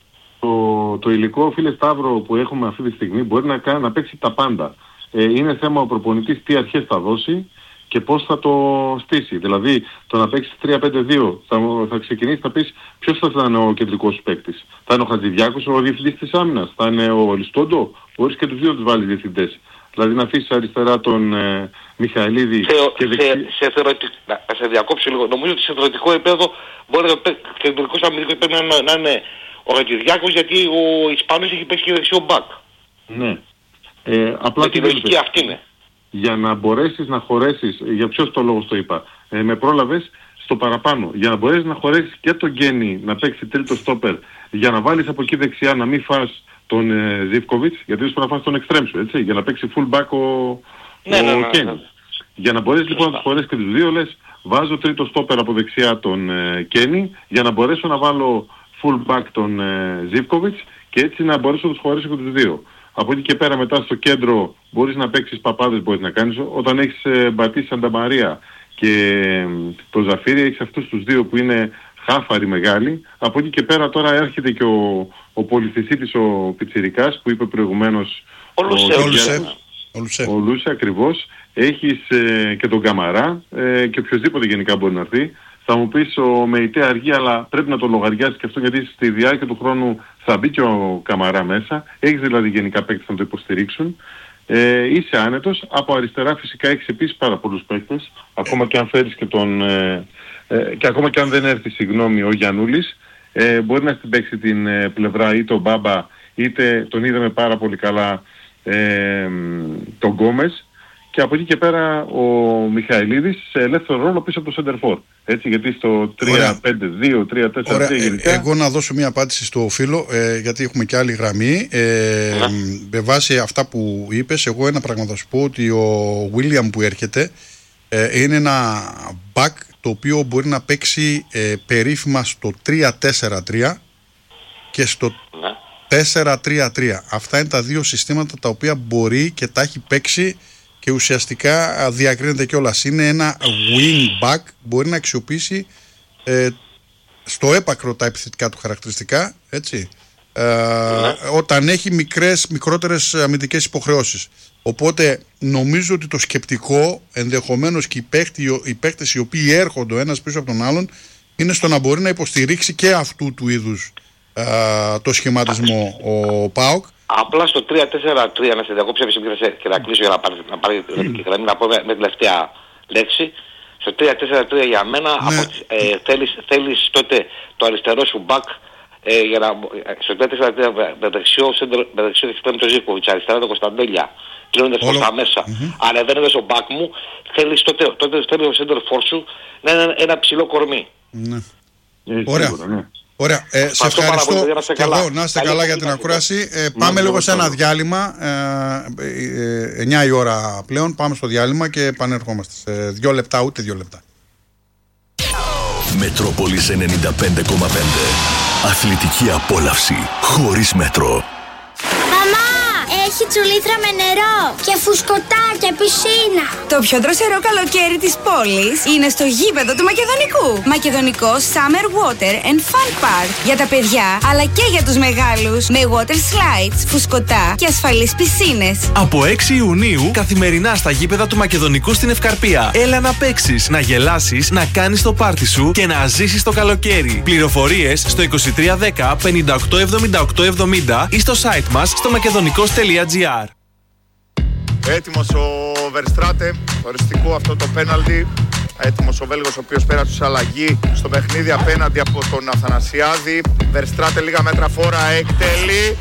Το, το υλικό, φίλε Σταύρο, που έχουμε αυτή τη στιγμή μπορεί να, κάνει, να παίξει τα πάντα. Ε, είναι θέμα ο προπονητής τι αρχές θα δώσει και πώς θα το στήσει. Δηλαδή, το να παίξει τρία πέντε δύο θα, θα ξεκινήσει, θα πεις ποιος θα είναι ο κεντρικός παίκτης. Θα είναι ο Χατζηδιάκος, ο διευθυντής της άμυνας. Θα είναι ο Λιστόντο. Μπορείς και τους δύο τους βάλεις διευθυντές. Δηλαδή να αφήσεις αριστερά τον ε, Μιχαηλίδη Θεω, και δεξί... σε, σε θεωρητικό, να σε διακόψω λίγο. Νομίζω ότι σε θεωρητικό επίπεδο μπορεί να παίξει κεντρικός αμυντικός πρέπει να, να είναι ο Χατζηδιάκος, γιατί ο Ισπανός έχει παίξει και δεξιό μπακ. Ναι. Ε, απλά τη λογική αυτή είναι. Για να μπορέσεις να χωρέσεις, για ποιος το λόγο το είπα, ε, με πρόλαβες στο παραπάνω, για να μπορέσεις να χωρέσεις και τον Γκένι να παίξει τρίτο στόπερ, για να βάλεις από εκεί δεξιά να μην φας τον ε, Ζίβκοβιτς, γιατί δεν να φας τον εξτρέμ σου, έτσι, για να παίξει full back ο, ναι, ο ναι, ναι, Κένι. ναι. Για να μπορέσεις λοιπόν να τους χωρέσεις και τους δύο, λες, βάζω τρίτο στόπερ από δεξιά τον ε, Κένι, για να μπορέσω να βάλω full back τον ε, Ζίβκοβιτς και έτσι να μπορέσω να τους χωρέσω και τους δύο. Από εκεί και πέρα μετά στο κέντρο μπορείς να παίξεις παπάδες, μπορείς να κάνεις. Όταν έχεις ε, Μπατίστη Σανταμαρία και ε, το Ζαφίρι, έχεις αυτούς τους δύο που είναι χάφαροι μεγάλοι. Από εκεί και πέρα τώρα έρχεται και ο, ο πολυθυσίτης ο Πιτσιρικάς που είπε προηγουμένως ο Λουσέ. Ο Λουσέ, ο Λουσέ ακριβώς. Έχεις ε, και τον Καμαρά ε, και οποιοδήποτε γενικά μπορεί να έρθει. Θα μου πεις ο Μεϊτέ αργεί, αλλά πρέπει να το λογαριάσεις και αυτό, γιατί στη διάρκεια του χρόνου θα μπει και ο Καμαρά μέσα. Έχεις δηλαδή γενικά παίκτες να το υποστηρίξουν. Ε, είσαι άνετος. Από αριστερά φυσικά έχεις επίσης πάρα πολλούς παίκτες. Ακόμα και αν φέρεις και τον... Ε, ε, και ακόμα και αν δεν έρθει, συγγνώμη, ο Γιαννούλης, ε, μπορεί να στην παίξει την ε, πλευρά ή τον Μπάμπα, είτε τον είδαμε πάρα πολύ καλά ε, τον Γκόμες. Και από εκεί και πέρα ο Μιχαηλίδης σε ελεύθερο ρόλο πίσω από το Σεντερφόρ. Έτσι, γιατί στο τρία πέντε δύο, τρία τέσσερα τρία γενικά... Εγώ να δώσω μια απάντηση στο φίλο, ε, γιατί έχουμε και άλλη γραμμή. Ε, με βάση αυτά που είπες, εγώ ένα πράγμα θα σου πω, ότι ο Βίλιαμ που έρχεται ε, είναι ένα back το οποίο μπορεί να παίξει ε, περίφημα στο τρία τέσσερα τρία και στο τέσσερα τρία τρία. Αυτά είναι τα δύο συστήματα τα οποία μπορεί και τα έχει παίξει και ουσιαστικά διακρίνεται κιόλας. Είναι ένα wing back, μπορεί να αξιοποιήσει ε, στο έπακρο τα επιθετικά του χαρακτηριστικά, έτσι, ε, όταν έχει μικρές, μικρότερες αμυντικές υποχρεώσεις. Οπότε νομίζω ότι το σκεπτικό, ενδεχομένως και οι, παίχτη, οι παίχτες οι οποίοι έρχονται ο ένας πίσω από τον άλλον, είναι στο να μπορεί να υποστηρίξει και αυτού του είδους ε, το σχηματισμό ο ΠΑΟΚ. Απλά στο τρία τέσσερα τρία να σε διακόψω και να κλείσω για να πάρει, να πάρει τη γραμμή, να πω με, με τελευταία λέξη. Στο τρία τέσσερα τρία για μένα ναι. από, ε, θέλεις, θέλεις τότε το αριστερό σου back ε, για να, στο τρία τέσσερα τρία με δεξιό με δεξιό εξτρέμ το Ζίβκοβιτς, αριστερά το Κωνσταντέλια, κλείνοντας προς τα μέσα. Mm-hmm. Αλλά δεν είναι στο back μου, θέλεις τότε, τότε θέλεις το center for σου να είναι ένα, ένα ψηλό κορμί. Ναι. Ε, Ωραία. Σίγουρα, ναι. Ωραία, ε, σε ευχαριστώ πολύ, να και εγώ, να είστε καλά για την ακούραση. Ε, πάμε λίγο σε ένα διάλειμμα, ε, ε, εννιά η ώρα πλέον, πάμε στο διάλειμμα και επανερχόμαστε σε δύο λεπτά, ούτε δύο λεπτά. Μετρόπολης ενενήντα πέντε κόμμα πέντε. Αθλητική απόλαυση χωρίς μέτρο. Έχει τσουλήθρα με νερό και φουσκωτά και πισίνα. Το πιο δροσερό καλοκαίρι της πόλης είναι στο γήπεδο του Μακεδονικού. Μακεδονικό Summer Water and Fun Park. Για τα παιδιά αλλά και για τους μεγάλους. Με water slides, φουσκωτά και ασφαλείς πισίνες. Από έξι Ιουνίου καθημερινά στα γήπεδα του Μακεδονικού στην Ευκαρπία. Έλα να παίξεις, να γελάσεις, να κάνεις το πάρτι σου και να ζήσεις το καλοκαίρι. Πληροφορίες στο είκοσι τρία δέκα πενήντα οκτώ εβδομήντα οκτώ εβδομήντα ή στο site μας στο μακεδονικός τελεία τζι άρ. Έτοιμος ο Verstraete, οριστικό αυτό το πέναλτι. Έτοιμος ο Βέλγος ο οποίος πέρασε σε αλλαγή στο παιχνίδι απέναντι από τον Αθανασιάδη. Verstraete λίγα μέτρα φόρα, εκτελεί.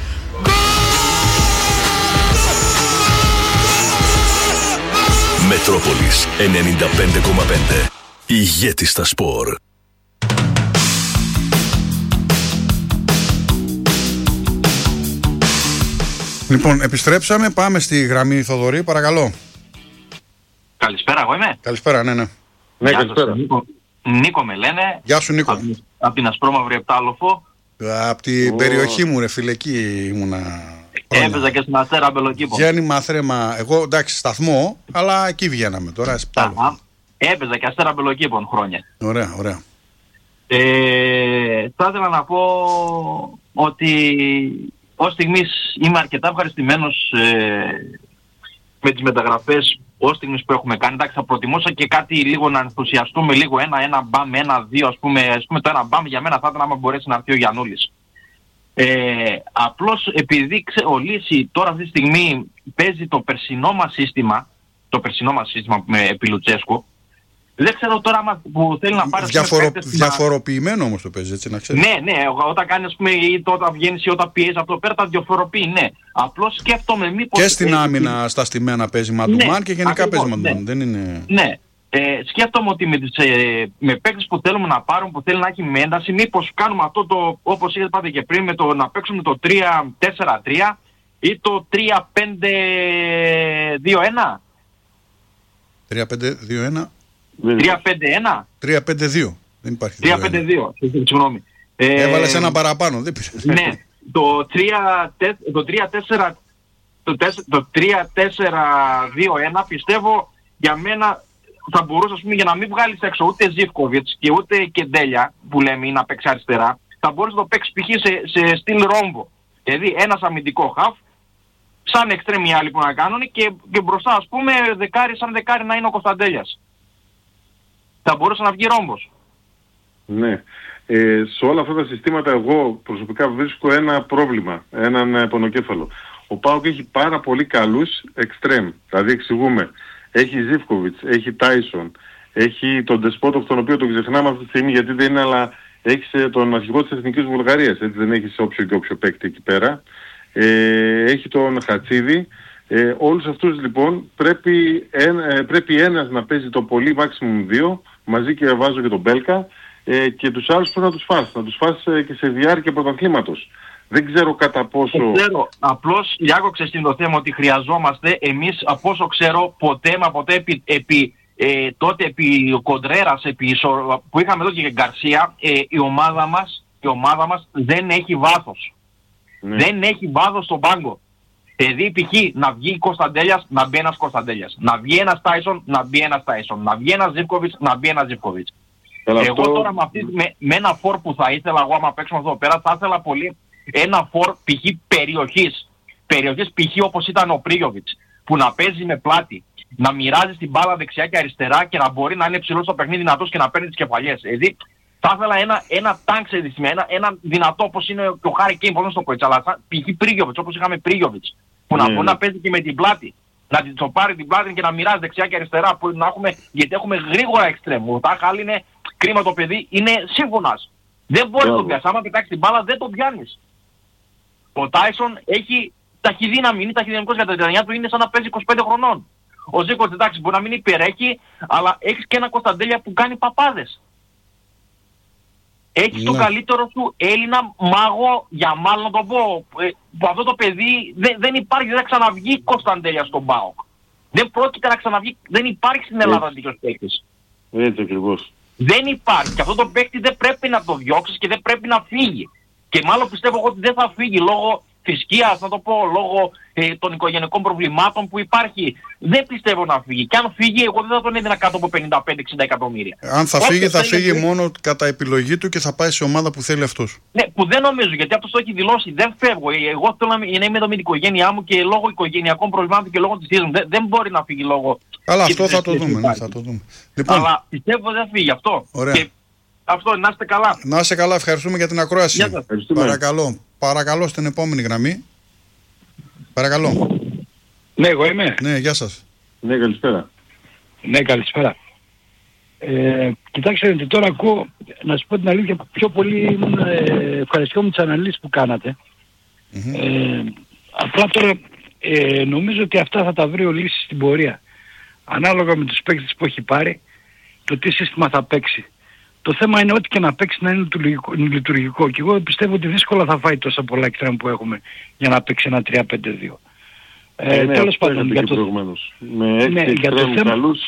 Μετρόπολης ενενήντα πέντε κόμμα πέντε. Ηγέτη στα σπορ. Λοιπόν, επιστρέψαμε, πάμε στη γραμμή Θοδωρή, παρακαλώ. Καλησπέρα, εγώ είμαι. Καλησπέρα, ναι, ναι. Ναι, καλησπέρα. Νίκο, Νίκο με λένε. Γεια σου Νίκο. Από, από την Ασπρόμαυρη Επτάλοφο. Από την oh. περιοχή μου ρε φίλε, εκεί ήμουνα. Έπαιζα και στην Αστέρα Αμπελοκήπο. Γέννημα θρέμα, εγώ εντάξει σταθμό, αλλά εκεί βγαίναμε τώρα. Έπαιζα και Αστέρα Αμπελοκήπων χρόνια. Ωραία, ωραία. Ε, θα ήθελα να πω ότι ως στιγμής είμαι αρκετά ευχαριστημένος ε, με τις μεταγραφές ως στιγμής που έχουμε κάνει. Εντάξει, θα προτιμούσα και κάτι λίγο να ενθουσιαστούμε λίγο, ένα, ένα μπαμ, ένα, δύο, ας πούμε, ας πούμε το ένα μπαμ για μένα θα ήταν άμα μπορέσει να έρθει ο Γιαννούλης. Ε, απλώς επειδή ξε, ο Λύση τώρα αυτή τη στιγμή παίζει το περσινό μας σύστημα, το περσινό μας σύστημα με επί Λουτσέσκου, δεν ξέρω τώρα άμα που θέλει να πάρει... Διαφορο... Διαφοροποιημένο όμως το παίζει, έτσι να ξέρεις. Ναι, ναι, όταν κάνει ας πούμε ή όταν βγαίνεις ή όταν πιέζει από το πέρα τα διαφοροποιεί, ναι. Απλώς σκέφτομαι μήπως... Και στην άμυνα στα στημένα παίζει Μαντουμάν ναι, και γενικά ακριβώς, παίζει Μαντουμάν, ναι. δεν είναι... Ναι, ε, σκέφτομαι ότι με, τις, ε, με παίκτες που θέλουμε να πάρουν, που θέλει να έχει με ένταση, μήπως κάνουμε αυτό το, όπως είπατε και πριν, με το να παίξουμε το τρία τέσσερα τρία ή το τρία πέντε δύο ένα. τρία πέντε δύο ένα. τρία πέντε ένα. τρία πέντε δύο. Δεν υπάρχει. τρία πέντε δύο. Συγγνώμη. Έβαλες ένα παραπάνω, δεν πειράζει. Ναι. Το τρία τέσσερα το τρία τέσσερα δύο ένα πιστεύω για μένα θα μπορούσε, ας πούμε, για να μην βγάλεις έξω ούτε Ζίβκοβιτς και ούτε Κεντέλια που λέμε ή να παίξει αριστερά, θα μπορούσε να το παίξει π.χ. σε, σε στυλ ρόμβο. Δηλαδή ένας αμυντικό χαφ, σαν εξτρέμοι άλλοι που να κάνουν και, και μπροστά ας πούμε δεκάρι, σαν δεκάρι να είναι ο Κωνσταντέλιας. Θα μπορούσε να βγει ρόμβος. Ναι. Ε, σε όλα αυτά τα συστήματα εγώ προσωπικά βρίσκω ένα πρόβλημα, έναν πονοκέφαλο. Ο ΠΑΟΚ έχει πάρα πολύ καλούς εξτρέμ. Δηλαδή εξηγούμε, έχει Ζίβκοβιτς, έχει Τάισον, έχει τον Ντεσπότοφ τον οποίο τον ξεχνάμε αυτή τη στιγμή γιατί δεν είναι, αλλά έχεις τον αρχηγό της Εθνικής Βουλγαρίας, έτσι δεν έχεις όποιο και όποιο παίκτη εκεί πέρα. Ε, έχει τον Χατσίδη. Ε, όλους αυτούς λοιπόν πρέπει, ένα, πρέπει ένας να παίζει το πολύ maximum δύο, μαζί και βάζω και τον Μπέλκα, ε, και τους άλλους πρέπει να τους φας, να τους φας ε, και σε διάρκεια πρωταθλήματος. Δεν ξέρω κατά πόσο... Δεν ξέρω. Απλώς Γιάκο στην το θέμα ότι χρειαζόμαστε εμείς, από όσο ξέρω, ποτέ μα ποτέ επί, επί ε, τότε επί Κοντρέρας επί, που είχαμε εδώ και Γκαρσία, ε, η ομάδα μας, η ομάδα μας δεν έχει βάθος. Ναι. Δεν έχει βάθος στον πάγκο. Δηλαδή π.χ. να βγει Κωνσταντέλιας, να μπει ένας Κωνσταντέλιας. Να βγει ένας Τάισον, να μπει ένας Τάισον. Να βγει ένας Ζίβκοβιτς, να μπει ένας Ζίβκοβιτς. Εγώ αυτό... τώρα με, αυτή, με, με ένα φορ που θα ήθελα εγώ άμα παίξουμε εδώ πέρα, θα ήθελα πολύ ένα φορ π.χ. περιοχής. Περιοχής π.χ. όπως ήταν ο Πρίγιοβιτς, που να παίζει με πλάτη, να μοιράζει την μπάλα δεξιά και αριστερά και να μπορεί να είναι ψηλός στο παιχνίδι δυνατός και να παίρνει τις κεφαλιές. Δηλαδή θα ήθελα ένα, ένα τάγκ σε δυσμία, ένα, ένα δυνατό όπως είναι και ο Χάρη Κέιν, πώς να το πω έτσι, αλλά π.χ. Πρίγιοβιτς, όπως είχαμε Πρίγιοβιτς, που να mm. μπορεί να παίζει και με την πλάτη. Να το πάρει την πλάτη και να μοιράζει δεξιά και αριστερά, που να έχουμε, γιατί έχουμε γρήγορα εξτρέμ. Ο Τάχαλ είναι κρίμα το παιδί, είναι σύμφωνας. Δεν μπορεί yeah. να το πιάσει. Άμα πετάξει την μπάλα δεν το πιάνεις. Ο Τάισον έχει ταχυδύναμη, είναι ταχυδυναμικός για τα τριάντα του, είναι σαν να παίζει είκοσι πέντε χρονών. Ο Ζίκος, εντάξει, μπορεί να μην υπερέχει, αλλά έχεις και ένα Κωνσταντέλια που κάνει παπάδες. Έχεις yeah. το καλύτερο σου Έλληνα μάγο, για μάλλον να το πω, που αυτό το παιδί δεν, δεν υπάρχει, δεν θα ξαναβγεί Κωνσταντέλια στον ΠΑΟΚ. Δεν πρόκειται να ξαναβγεί, δεν υπάρχει στην Ελλάδα αντίκος παίκτης. Έτσι ακριβώς. Δεν υπάρχει. Και αυτό το παίκτη δεν πρέπει να το διώξεις και δεν πρέπει να φύγει. Και μάλλον πιστεύω ότι δεν θα φύγει λόγω θρησκείας, να το πω, λόγω ε, των οικογενειακών προβλημάτων που υπάρχει. Δεν πιστεύω να φύγει. Και αν φύγει, εγώ δεν θα τον έδινα κάτω από πενήντα πέντε εξήντα εκατομμύρια. Αν θα φύγει, θα φύγει θέλει... μόνο κατά επιλογή του και θα πάει σε ομάδα που θέλει αυτός. Ναι, που δεν νομίζω, γιατί αυτός το έχει δηλώσει. Δεν φεύγω. Εγώ θέλω να, να είμαι εδώ με την οικογένειά μου και λόγω οικογενειακών προβλημάτων και λόγω της θύρας μου. Δεν, δεν μπορεί να φύγει λόγω. Αλλά αυτό θα το, δούμε, ναι, θα το δούμε. Λοιπόν, αλλά πιστεύω δεν φύγει αυτό. Ωραία. Και αυτό, να είστε καλά. Να είστε καλά, ευχαριστούμε για την ακρόαση. Παρακαλώ, παρακαλώ στην επόμενη γραμμή. Παρακαλώ. Ναι, εγώ είμαι. Ναι, γεια σας. Ναι, καλησπέρα. Ναι, καλησπέρα. Ε, κοιτάξτε, ότι τώρα ακούω, να σου πω την αλήθεια, πιο πολύ ήμουν ε, ευχαριστώ με τις αναλύσεις που κάνατε. Mm-hmm. Ε, απλά τώρα ε, νομίζω ότι αυτά θα τα βρει ο Λύσης στην πορεία. Ανάλογα με τους παίκτες που έχει πάρει, το τι σύστημα θα παίξει. Το θέμα είναι ό,τι και να παίξει να είναι λειτουργικό. Και εγώ πιστεύω ότι δύσκολα θα φάει τόσα πολλά εξτρέμ που έχουμε για να παίξει ένα τρία πέντε δύο. Ε, ε, ναι, τέλος πάντων, για το... με έξι ναι, εξτρέμ καλούς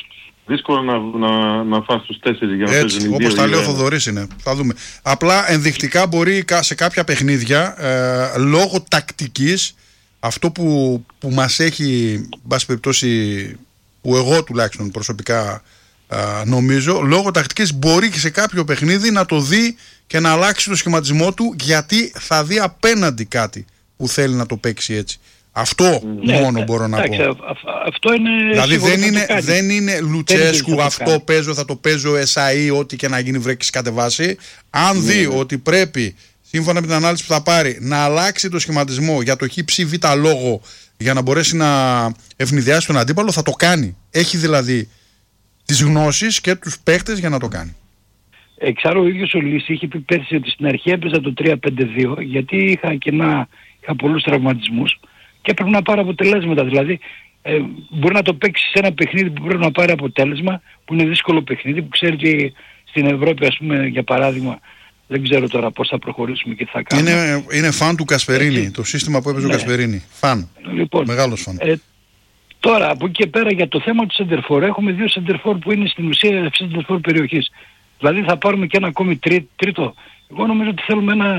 δύσκολο να, να, να φας τους τέσσερις για να παίζουν οι δύο. Όπως τα λέει ο Θοδωρής είναι. Θα δούμε. Απλά ενδεικτικά μπορεί σε κάποια παιχνίδια, ε, λόγω τακτικής, αυτό που, που μας έχει, μπας περιπτώσει, που εγώ τουλάχιστον προσωπικά ε, νομίζω, λόγω τακτικής μπορεί και σε κάποιο παιχνίδι να το δει και να αλλάξει το σχηματισμό του, γιατί θα δει απέναντι κάτι που θέλει να το παίξει έτσι. Αυτό ναι, μόνο μπορώ να πω. Α, α, αυτό είναι. Δηλαδή δεν είναι, δεν είναι Λουτσέσκου, αυτό παίζω, θα το παίζω εσαΐ, ό,τι και να γίνει βρέξει κατεβάσει. Αν δει ναι. ότι πρέπει, σύμφωνα με την ανάλυση που θα πάρει, να αλλάξει το σχηματισμό για το χ-ψ-β λόγο για να μπορέσει να ευνηδιάσει τον αντίπαλο, θα το κάνει. Έχει δηλαδή τις γνώσεις και τους παίχτες για να το κάνει. Εξάλλου ο ίδιος ο Λύση είχε πει πέρσι ότι στην αρχή έπαιζα το τρία πέντε δύο, γιατί είχα, κενά, είχα πολλούς τραυματισμούς και έπρεπε να πάρει αποτελέσματα. Δηλαδή ε, μπορεί να το παίξει σε ένα παιχνίδι που πρέπει να πάρει αποτέλεσμα, που είναι δύσκολο παιχνίδι, που ξέρει ότι στην Ευρώπη, ας πούμε, για παράδειγμα, δεν ξέρω τώρα πώς θα προχωρήσουμε και θα κάνουμε. Είναι, είναι φαν του Κασπερίνη, Έτσι. το σύστημα που έπαιζε ναι. ο Κασπερίνη. Φαν. Λοιπόν, μεγάλος φαν. Ε, τώρα από εκεί και πέρα για το θέμα του σεντερφόρ, έχουμε δύο σεντερφόρ που είναι στην ουσία σεντερφόρ περιοχής. Δηλαδή θα πάρουμε και ένα ακόμη τρί, τρίτο. Εγώ νομίζω ότι θέλουμε ένα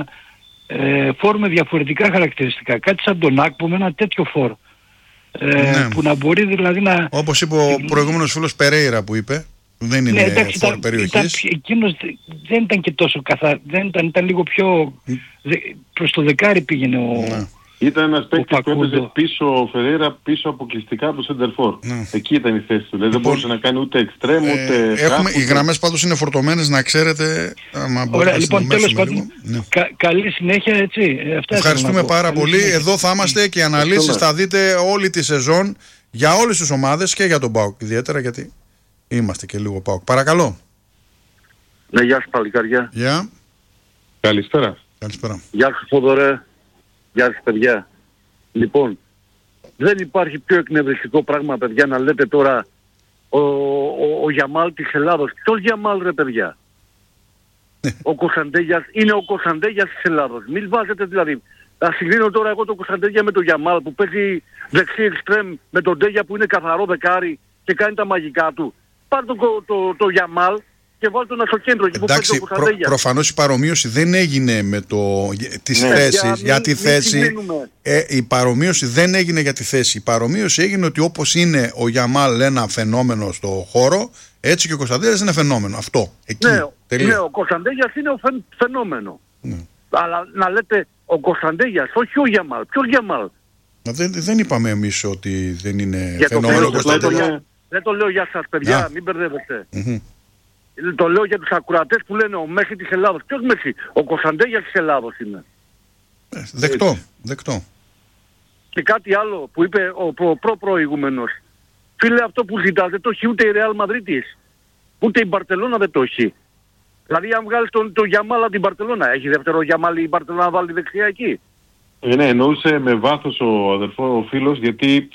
ε, φόρ με διαφορετικά χαρακτηριστικά. Κάτι σαν τον Άκπο με ένα τέτοιο φόρ. Ε, ναι. Που να μπορεί δηλαδή να... Όπως είπε ο προηγούμενος φίλος Περέιρα που είπε, δεν είναι ναι, εντάξει, φόρ ήταν, περιοχής. Ήταν, εκείνος δεν ήταν και τόσο καθαρ... δεν ήταν, ήταν λίγο πιο... Δε, προς το δεκάρι πήγαινε ο... Ναι. Ήταν ένας παίκτης που έπαιζε πίσω ο Φερέιρα, πίσω αποκλειστικά από το σεντερφόρ. Ναι. Εκεί ήταν η θέση του. Δηλαδή δεν μπορούσε να κάνει ούτε εξτρέμ, ε, ούτε... Έχουμε, οι γραμμές πάντως είναι φορτωμένες, να ξέρετε. Ωραία, λοιπόν, τέλος πάντων, ναι. κα, καλή συνέχεια, έτσι. Αυτά ευχαριστούμε πάρα καλή πολύ. Συνέχεια. Εδώ θα είμαστε και οι αναλύσεις θα δείτε όλη τη σεζόν για όλες τις ομάδες και για τον ΠΑΟΚ ιδιαίτερα, γιατί είμαστε και λίγο ΠΑΟΚ. Παρακαλώ. Ναι, γεια σου παλικάρια. Γεια. Καλησπέρα. Καλησπέρα. Γεια σου Θοδωρέ. Γεια σας παιδιά. Λοιπόν, δεν υπάρχει πιο εκνευριστικό πράγμα παιδιά να λέτε τώρα ο, ο, ο Γιαμάλ της Ελλάδος. Ποιος Γιαμάλ ρε παιδιά? Ο Κωνσταντέγιας είναι ο Κωνσταντέγιας της Ελλάδος. Μην βάζετε δηλαδή. Θα συγκρίνω τώρα εγώ τον Κωνσταντέγια με τον Γιαμάλ που παίζει δεξί εξτρέμ με τον Τέγια που είναι καθαρό δεκάρι και κάνει τα μαγικά του. Πάρ' το, το, το, το Γιαμάλ και βάλτε τον στο κέντρο. Εντάξει, προ, προφανώς η παρομοίωση δεν έγινε με το, τις ναι, θέσεις, για, για τη θέση. Ε, η παρομοίωση δεν έγινε για τη θέση. Η παρομοίωση έγινε ότι όπως είναι ο Γιαμάλ ένα φαινόμενο στο χώρο, έτσι και ο Κωνσταντέγιας είναι φαινόμενο. Αυτό. Εκεί. Ναι, ναι, ο Κωνσταντέγιας είναι ο φαι, φαινόμενο. Ναι. Αλλά να λέτε ο Κωνσταντέγιας, όχι ο Γιαμάλ. Ποιος Γιαμάλ? Δεν, δεν είπαμε εμείς ότι δεν είναι για φαινόμενο ο Κωνσταντέγιας. Δεν το λέω για σας παιδιά, yeah. μην μπερδεύεστε. Mm-hmm. Το λέω για τους ακροατές που λένε ο Μέση της Ελλάδος. Ποιος Μέση? Ο Κωνσταντέγιας της Ελλάδος είναι. Ε, δεκτό, δεκτό. Και κάτι άλλο που είπε ο προ, προ προηγούμενος. Φίλε, αυτό που ζητάς δεν το έχει ούτε η Ρεάλ Μαδρίτης. Ούτε η Μπαρτελώνα δεν το έχει. Δηλαδή αν βγάλεις τον, τον Γιαμάλα την Μπαρτελώνα, έχει δεύτερο Γιαμάλ η Μπαρτελώνα να βάλει δεξιά εκεί? Ε, ναι, εννοούσε με βάθος ο αδερφό ο φίλος, γιατί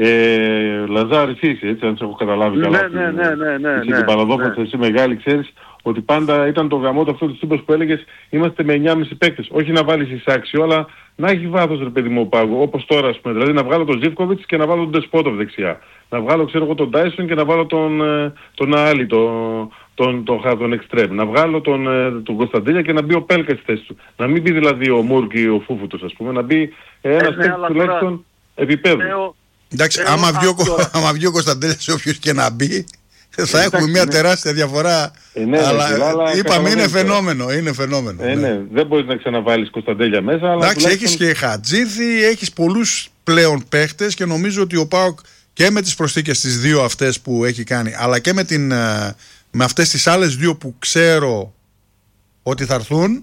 ε, Λαζάρης είσαι, έτσι, αν σε έχω καταλάβει ναι, καλά. Ναι, ναι, ναι, ναι. Εσύ την Παλαδόφατσα, ναι. Εσύ μεγάλη, ξέρεις ότι πάντα ήταν το γαμότο αυτό του σύμπας που έλεγες είμαστε με εννιά και μισό παίκτες. Όχι να βάλεις εισάξιο, αλλά να έχει βάθος ρε παιδί μου ο Πάγο. Όπως τώρα, ας πούμε. Δηλαδή να βγάλω τον Ζίβκοβιτς και να βάλω τον Ντεσπότοβ δεξιά. Να βγάλω, ξέρω εγώ, τον Τάισον και να βάλω τον, τον Άλλη, τον, τον, τον, τον, τον Εκστρέμ. Να βγάλω τον, τον Κωνσταντέλια και να μπει ο Πέλκα στη θέση του. Να μην μπει δηλαδή ο Μούρκ ή ο Φούφουτος, ας πούμε. Να μπει ένας ε, παίκτης ναι, τουλάχιστον επίπεδου. Εντάξει, άμα βγει, ο, άμα βγει ο Κωνσταντέλιας όποιος και να μπει, θα έχουμε μια ναι. τεράστια διαφορά. Ε, ναι, αλλά, ναι, αλλά είπαμε είναι φαινόμενο, είναι φαινόμενο. Ε, ναι. ναι. Δεν μπορείς να ξαναβάλεις Κωνσταντέλια μέσα. Αλλά εντάξει, τουλάχιστον... έχεις και Χατζίδη, έχεις πολλούς πλέον παίχτες και νομίζω ότι ο ΠΑΟΚ και με τις προσθήκες τις δύο αυτές που έχει κάνει, αλλά και με, την, με αυτές τις άλλες δύο που ξέρω ότι θα έρθουν,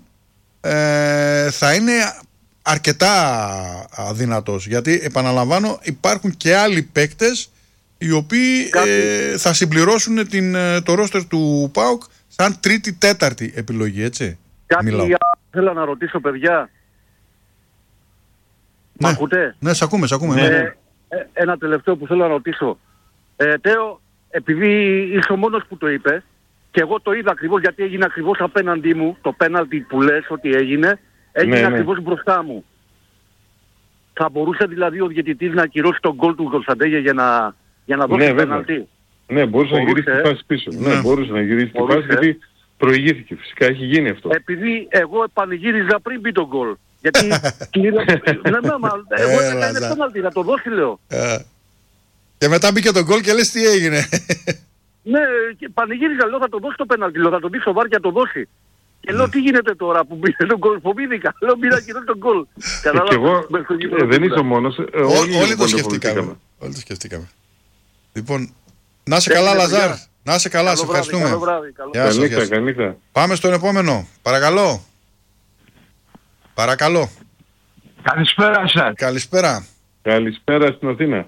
ε, θα είναι αρκετά αδυνατός. Γιατί επαναλαμβάνω υπάρχουν και άλλοι παίκτες οι οποίοι ε, θα συμπληρώσουν την, το ρόστερ του ΠΑΟΚ σαν τρίτη τέταρτη επιλογή, έτσι. Κάτι θέλω να ρωτήσω παιδιά. Ναι, ακούτε? Ναι, σ' ακούμε, σ' ακούμε. Ναι. Ε, ε, ένα τελευταίο που θέλω να ρωτήσω. Ε, Τέο, επειδή είσαι ο μόνος που το είπε και εγώ το είδα ακριβώς γιατί έγινε ακριβώς απέναντί μου το πέναλτι που λες ότι έγινε, έγινε ναι, ακριβώς ναι. μπροστά μου. Θα μπορούσε δηλαδή ο διαιτητής να ακυρώσει τον γκολ του Κωνσταντέγια για να, για να δώσει ναι, πέναλτι? Ναι, μπορούσε να γυρίσει τη φάση πίσω. Ναι, ναι μπορούσε να γυρίσει τη φάση γιατί προηγήθηκε. Φυσικά έχει γίνει αυτό. Επειδή εγώ πανηγύριζα πριν μπει τον γκολ. Γιατί κλείνω... ναι, μα, εγώ έκανα πέναλτι να το δώσει, λέω. Και μετά μπήκε τον γκολ και λες τι έγινε. Ναι, πανηγύριζα, λέω θα το δώσει το πέναλτι, λέω θα τον μπει στο βάρ και να το δώσει. Και λέω τι γίνεται τώρα που μπήκε τον γκολ, φοβήθηκα. Λέω μπήκα και τον γκολ. Και εγώ δεν είσαι ο μόνος. Όλοι το σκεφτήκαμε. Όλοι το σκεφτήκαμε. Λοιπόν, να είσαι καλά Λαζάρ. Να είσαι καλά, σε ευχαριστούμε. Καλή νύχτα. Πάμε στον επόμενο. Παρακαλώ. Παρακαλώ. Καλησπέρα σας. Καλησπέρα. Καλησπέρα στην Αθήνα.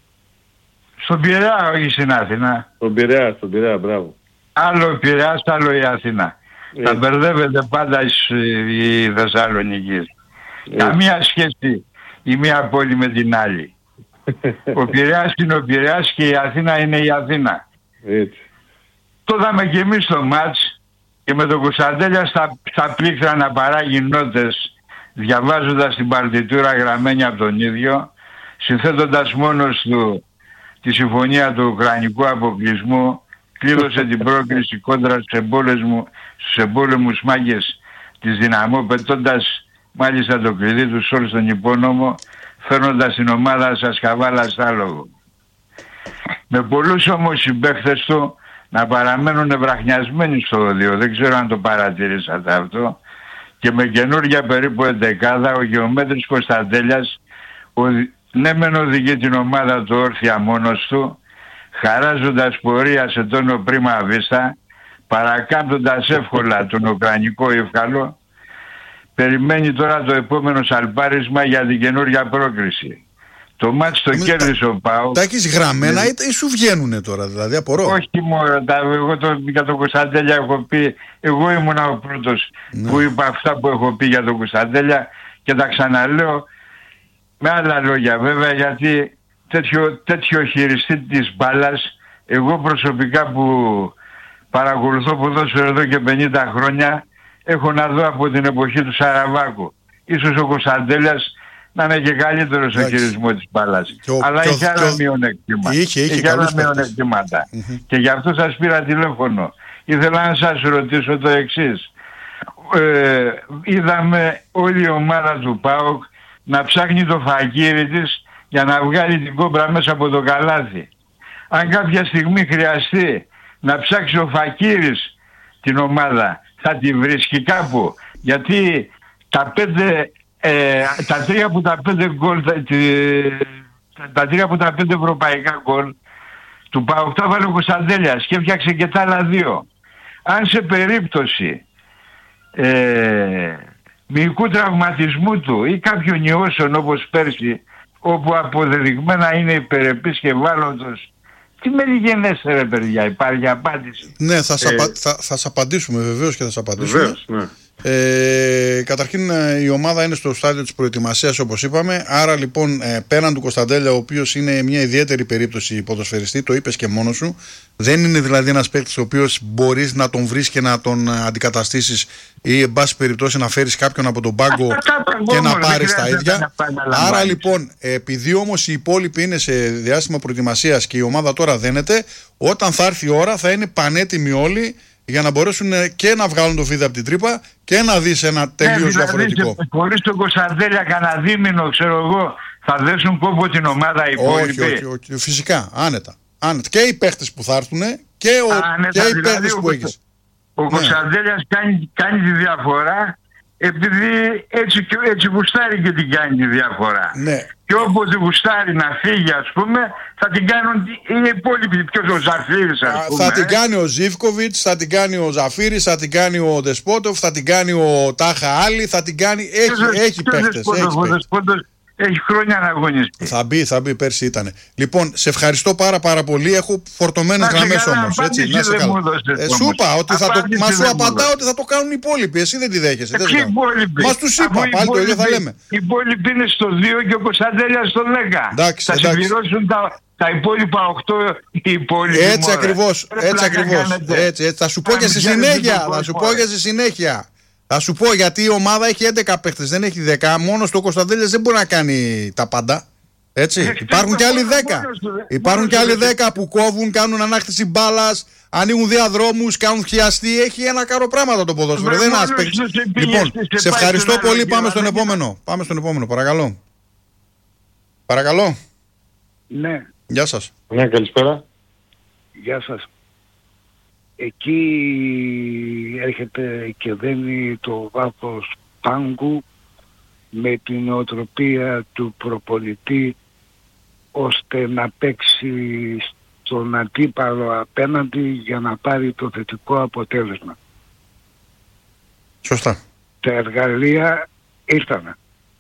Στον Πειραιά, όχι στην Αθήνα. Στον Πειραιά, στον Πειραιά, μπράβο. Άλλο ο Πειραιάς, άλλο η Αθήνα. Ε. Τα μπερδεύετε πάντα οι Θεσσαλονικοί. Καμία σχέση η μία πόλη με την άλλη. Ο Πειραιάς είναι ο Πειραιάς και η Αθήνα είναι η Αθήνα. Έτσι. Το είδαμε και εμείς στο μάτς και με τον Κωνσταντέλια στα, στα πλήκτρα να παράγει νότες, διαβάζοντας την παρτιτούρα γραμμένη από τον ίδιο, συνθέτοντας μόνος του τη συμφωνία του Ουκρανικού αποκλεισμού, κλείδωσε την πρόκριση κόντρα στους εμπόλεμους, στους εμπόλεμους μάγκες της Δυναμό, πετώντας μάλιστα το κλειδί του όλου στον υπόνομο, φέρνοντας την ομάδα σας καβάλα στα άλογο. Με πολλούς όμως συμπαίχτες του να παραμένουν ευραχνιασμένοι στο οδείο, δεν ξέρω αν το παρατηρήσατε αυτό, και με καινούργια περίπου εντεκάδα ο Γεωμέτρης Κωνσταντέλιας, ο, ναι μεν οδηγεί την ομάδα του όρθια μόνος του, χαράζοντας πορεία σε τόνο πρίμα βίστα, παρακάμπτοντας εύκολα τον Ουκρανικό Εύκαλο, περιμένει τώρα το επόμενο σαλπάρισμα για την καινούργια πρόκριση. Το μάτς το κέρδισε ο ΠΑΟΚ. Τα έχεις γραμμένα ή, ή σου βγαίνουνε τώρα, δηλαδή απορώ. Όχι μόνο, τα, εγώ το, για τον Κωνσταντέλια έχω πει, εγώ ήμουν ο πρώτος ναι. που είπα αυτά που έχω πει για τον Κωνσταντέλια και τα ξαναλέω με άλλα λόγια βέβαια, γιατί τέτοιο, τέτοιο χειριστή της μπάλας, εγώ προσωπικά που παρακολουθώ ποδόσφαιρο εδώ και πενήντα χρόνια, έχω να δω από την εποχή του Σαραβάκου. Ίσως ο Κωνσταντέλιας να είναι και καλύτερο στο χειρισμό της μπάλας. Αλλά είχε άλλα μειονεκτήματα. Είχε, είχε, είχε άλλα μειονεκτήματα. Mm-hmm. Και γι' αυτό σας πήρα τηλέφωνο. Ήθελα να σας ρωτήσω το εξής. Ε, είδαμε όλη η ομάδα του ΠΑΟΚ να ψάχνει το φακύρι της για να βγάλει την κόμπρα μέσα από το καλάθι. Αν κάποια στιγμή χρειαστεί να ψάξει ο φακύρης την ομάδα, θα τη βρίσκει κάπου. Γιατί τα πέντε... Ε, τα τρία από τα πέντε γκολ, τα, τα τρία από τα πέντε ευρωπαϊκά γκολ του ΠΑΟΚ τα βάλε ο Κωνσταντέλιας και έφτιαξε και τα άλλα δύο. Αν σε περίπτωση ε, μυϊκού τραυματισμού του ή κάποιων ιώσεων όπως πέρσι, όπου αποδεδειγμένα είναι υπερεπής και ευάλωτος, τι με λιγενέστε ρε παιδιά, υπάρχει απάντηση? Ναι, θα, ε, απα, θα, θα σας απαντήσουμε βεβαίως και θα σας απαντήσουμε. Βεβαίως, ναι. Ε, καταρχήν η ομάδα είναι στο στάδιο της προετοιμασίας όπως είπαμε. Άρα λοιπόν ε, πέραν του Κωνσταντέλια, ο οποίος είναι μια ιδιαίτερη περίπτωση ποδοσφαιριστή, το είπες και μόνος σου, δεν είναι δηλαδή ένας παίκτης ο οποίος μπορείς να τον βρεις και να τον αντικαταστήσεις ή εν πάση περιπτώσει να φέρεις κάποιον από τον πάγκο και να πάρεις τα ίδια. Άρα λοιπόν, επειδή όμως οι υπόλοιποι είναι σε διάστημα προετοιμασίας και η ομάδα τώρα δένεται, όταν θα έρθει η ώρα θα είναι πανέτοιμοι όλοι για να μπορέσουν και να βγάλουν το φίδι από την τρύπα και να δεις ένα τελείως ε, διαφορετικό. Χωρίς τον Κωνσταντέλια κανένα δίμηνο, ξέρω εγώ, θα δέσουν κόμπο την ομάδα οι υπόλοιποι. Όχι, όχι, όχι, φυσικά, άνετα. άνετα. Και οι παίχτες που θα έρθουν και, ο, άνετα, και οι δηλαδή παίχτες που έχεις. Ο ναι. Κωνσταντέλιας κάνει, κάνει τη διαφορά επειδή έτσι, έτσι γουστάρει και την κάνει τη διαφορά. Ναι. Και όποτε γουστάρει να φύγει, ας πούμε, θα την κάνουν οι υπόλοιποι. Ποιος ο Ζαφίρης, ας πούμε. Θα την κάνει ο Ζίβκοβιτς, θα την κάνει ο Ζαφίρης, θα την κάνει ο Δεσπότοφ, θα την κάνει ο Τάχα Άλλη, θα την κάνει... Έχει, έχει παίχτες. Ο Δεσπότοφ έχει χρόνια να αγωνιστεί. Θα μπει, θα μπει, πέρσι ήτανε. Λοιπόν, σε ευχαριστώ πάρα πάρα πολύ. Έχω φορτωμένες γραμμές όμως. Έτσι, να σε καλά. Ε, σου είπα ότι θα το... Μα σου απαντάω ότι θα το κάνουν οι υπόλοιποι. Εσύ δεν τη δέχεσαι. Μα τους είπα, πάλι το ίδιο θα λέμε. Οι υπόλοιποι είναι στο δύο και ο Κωνσταντέλιας στο δέκα. Εντάξει, θα συμπληρώσουν τα... τα υπόλοιπα οκτώ οι υπόλοιποι. Έτσι ακριβώς. Έτσι ακριβώς. Έτσι, έτσι. Θα σου πω και στη συνέχεια. Θα σου πω και στη συνέχεια. Θα σου πω γιατί η ομάδα έχει έντεκα παίχτες, δεν έχει δέκα. Μόνος του ο Κωνσταντέλιας δεν μπορεί να κάνει τα πάντα. Έτσι. Υπάρχουν και άλλοι δέκα. Υπάρχουν και άλλοι δέκα που κόβουν, κάνουν ανάκτηση μπάλας, ανοίγουν διαδρόμους, κάνουν χιαστή. Έχει ένα κάρο πράγματα το ποδόσφαιρο. Δεν είναι ένας παίκτης. Λοιπόν, σε ευχαριστώ πολύ. Πάμε στον επόμενο. Πάμε στον επόμενο, παρακαλώ. Παρακαλώ. Ναι. Γεια σας. Ναι, καλησπέρα. Γεια σας. Εκεί έρχεται και δένει το βάθος πάγκου με την νοοτροπία του προπονητή ώστε να παίξει στον αντίπαλο απέναντι για να πάρει το θετικό αποτέλεσμα. Σωστά. Τα εργαλεία ήρθανε.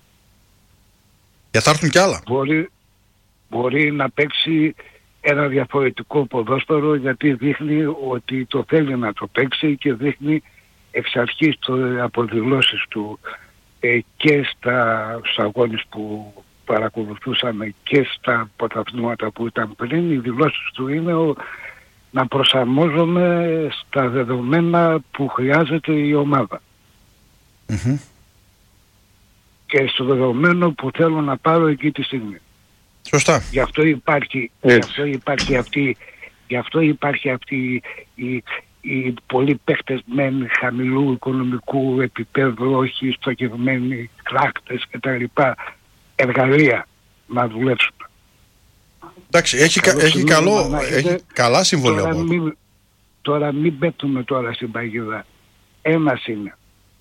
Για θα έρθουν κι άλλα. Μπορεί, μπορεί να παίξει ένα διαφορετικό ποδόσφαιρο γιατί δείχνει ότι το θέλει να το παίξει και δείχνει εξ αρχής το αποδηλώσεις του ε, και στα αγώνες που παρακολουθούσαμε και στα πρωταθλήματα που ήταν πριν. Οι δηλώσεις του είναι ο, να προσαρμόζομαι στα δεδομένα που χρειάζεται η ομάδα. Mm-hmm. Και στο δεδομένο που θέλω να πάρω εκεί τη στιγμή. Σωστά. Γι' αυτό υπάρχει, γι αυτό υπάρχει αυτή, γι' αυτό υπάρχει αυτή η, οι πολλοί παίχτες μεν χαμηλού οικονομικού επίπεδου, όχι στοχευμένοι κράκτες κτλ. Εργαλεία να δουλέψουν. Εντάξει, έχει, κα, έχει, καλό, έχει καλά συμβόλαια. Τώρα μην, τώρα μην πέτουμε τώρα στην παγίδα. Ένας είναι.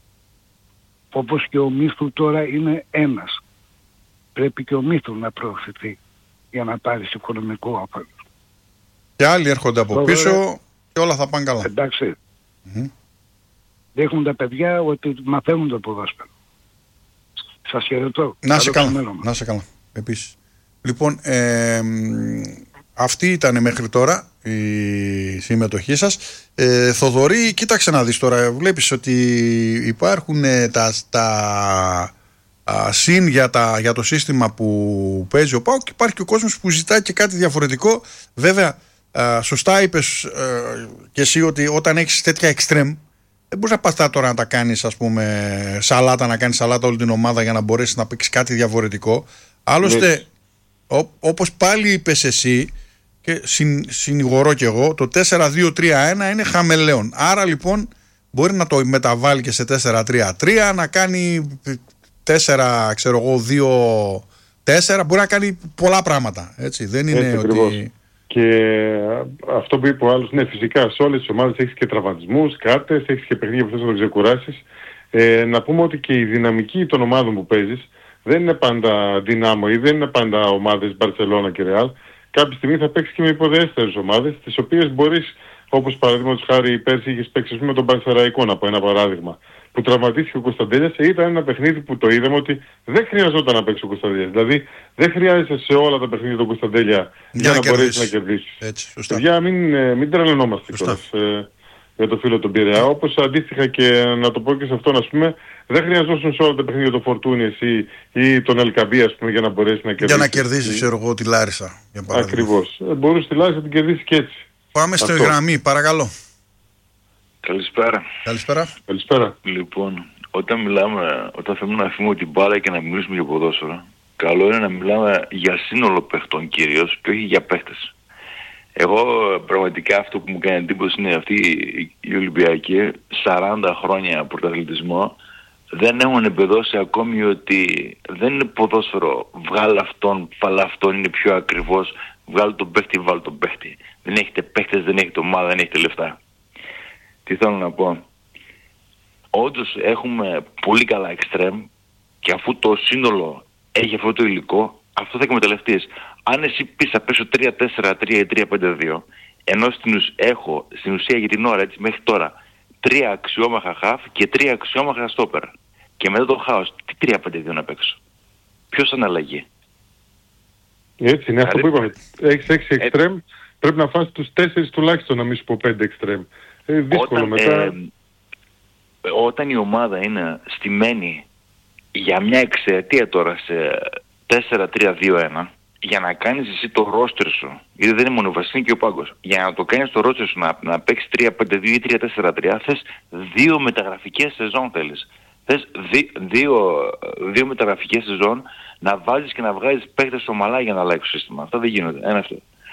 Όπως και ο Μύθου τώρα είναι ένας. Πρέπει και ο Μύθου να προωθηθεί για να πάρει οικονομικό όφελος. Και άλλοι έρχονται από τώρα, πίσω και όλα θα πάνε καλά. Εντάξει. Mm-hmm. Δείχνουν τα παιδιά ότι μαθαίνουν το ποδόσφαιρο. Σας χαιρετώ. Να σε καλά. Να σε καλά. Επίσης. Λοιπόν, ε, αυτή ήταν μέχρι τώρα η συμμετοχή σας. ε, Θοδωρή, κοίταξε να δεις τώρα. Βλέπεις ότι υπάρχουν τα, τα α, συν για, τα, για το σύστημα που παίζει ο ΠΑΟΚ και υπάρχει και ο κόσμος που ζητάει και κάτι διαφορετικό. Βέβαια, α, σωστά είπες α, και εσύ ότι όταν έχεις τέτοια εξτρέμ δεν μπορείς να πας τώρα να τα κάνεις, ας πούμε, σαλάτα, να κάνεις σαλάτα όλη την ομάδα για να μπορέσεις να παίξεις κάτι διαφορετικό. Άλλωστε, Ό, όπως πάλι είπες εσύ και συν, συνηγορώ κι εγώ, το τέσσερα δύο τρία ένα είναι χαμελέον. Άρα λοιπόν μπορεί να το μεταβάλει και σε τέσσερα τρία τρία, να κάνει τέσσερα, ξέρω εγώ, δύο τέσσερα, μπορεί να κάνει πολλά πράγματα. Έτσι, δεν είναι έτσι, ότι... Ακριβώς. Και αυτό που είπε ο άλλος, ναι, φυσικά σε όλες τις ομάδες έχεις και τραυματισμούς, κάρτες, έχεις και παιχνίδια που θες να το ξεκουράσεις. Ε, να πούμε ότι και η δυναμική των ομάδων που παίζεις δεν είναι πάντα Δυνάμο ή δεν είναι πάντα ομάδες Μπαρσελόνα και Ρεάλ. Κάποια στιγμή θα παίξεις και με υποδέστερες ομάδες, τις οποίες μπορείς, όπως παραδείγματος χάρη πέρσι είχες παίξει με τον Πανσεραϊκό, να πω ένα παράδειγμα, που τραυματίστηκε ο Κωνσταντέλιας. Ήταν ένα παιχνίδι που το είδαμε ότι δεν χρειαζόταν να παίξει ο Κωνσταντέλιας. Δηλαδή δεν χρειάζεσαι σε όλα τα παιχνίδια του Κωνσταντέλια για, για να, να μπορέσεις να κερδίσεις. Έτσι, σωστά. Για μην, μην τρελαινόμαστε κιόλας ε, για το φίλο τον Πειραιά. Όπως αντίστοιχα και να το πω και σε αυτόν, ας πούμε, δεν χρειαζόσουν σε όλα τα παιχνίδια το Φορτούνι εσύ ή τον Ελκαμπή, ας πούμε, για να μπορέσει να κερδίσει. Για να κερδίσει, ξέρω εγώ, τη Λάρισα. Ακριβώς. Ε, μπορούσε τη Λάρισα να την κερδίσει και έτσι. Πάμε στη γραμμή, παρακαλώ. Καλησπέρα. Καλησπέρα. Καλησπέρα. Λοιπόν, όταν μιλάμε, όταν θέλουμε να αφήνουμε την μπάλα και να μιλήσουμε για ποδόσφαιρο, καλό είναι να μιλάμε για σύνολο παιχτών κυρίως και όχι για παίχτες. Εγώ πραγματικά αυτό που μου κάνει εντύπωση είναι αυτή η Ολυμπιακή, σαράντα χρόνια πρωταθλητισμό, δεν έχουν εμπεδώσει ακόμη ότι δεν είναι ποδόσφαιρο, βγάλε αυτόν, βάλε αυτόν, είναι πιο ακριβώς, βγάλε τον παίχτη, βάλε τον παίχτη. Δεν έχετε παίχτες, δεν έχετε ομάδα, δεν έχετε λεφτά. Τι θέλω να πω. Όντως έχουμε πολύ καλά εξτρέμ και αφού το σύνολο έχει αυτό το υλικό, αυτό θα εκμεταλλευτείς. Αν εσύ πεις θα πέσω τρία τέσσερα τρία ή τρία πέντε δύο, ενώ στην ουσ... έχω στην ουσία για την ώρα, έτσι μέχρι τώρα, τρία αξιόμαχα χαφ και τρία αξιόμαχα στόπερ. Και μετά το χάος, τι τρία πέντε δύο να παίξω. Ποιος αναλλαγεί. Έτσι είναι, αυτό που είπαμε. Έχεις έξι εξτρέμ, πρέπει να φας τους τέσσερις τουλάχιστον, να μην σου πω πέντε εξτρέμ. Ε, δύσκολο όταν, μετά. Ε, όταν η ομάδα είναι στημένη για μια εξαιτία τώρα σε τέσσερα τρία δύο ένα, για να κάνεις εσύ το ρόστερ σου, γιατί δεν είναι μόνο ο Βασίλη και ο Πάγκος, για να το κάνεις το ρόστερ σου να, να παίξεις τρία πέντε δύο ή τρία τέσσερα τρία, θες δύο μεταγραφικές σεζόν θέλεις. Θες δι, δύο, δύο μεταγραφικές σεζόν να βάζεις και να βγάζεις παίκτες ομαλά για να αλλάξει το σύστημα. Αυτά δεν γίνονται. Ένα αυτό.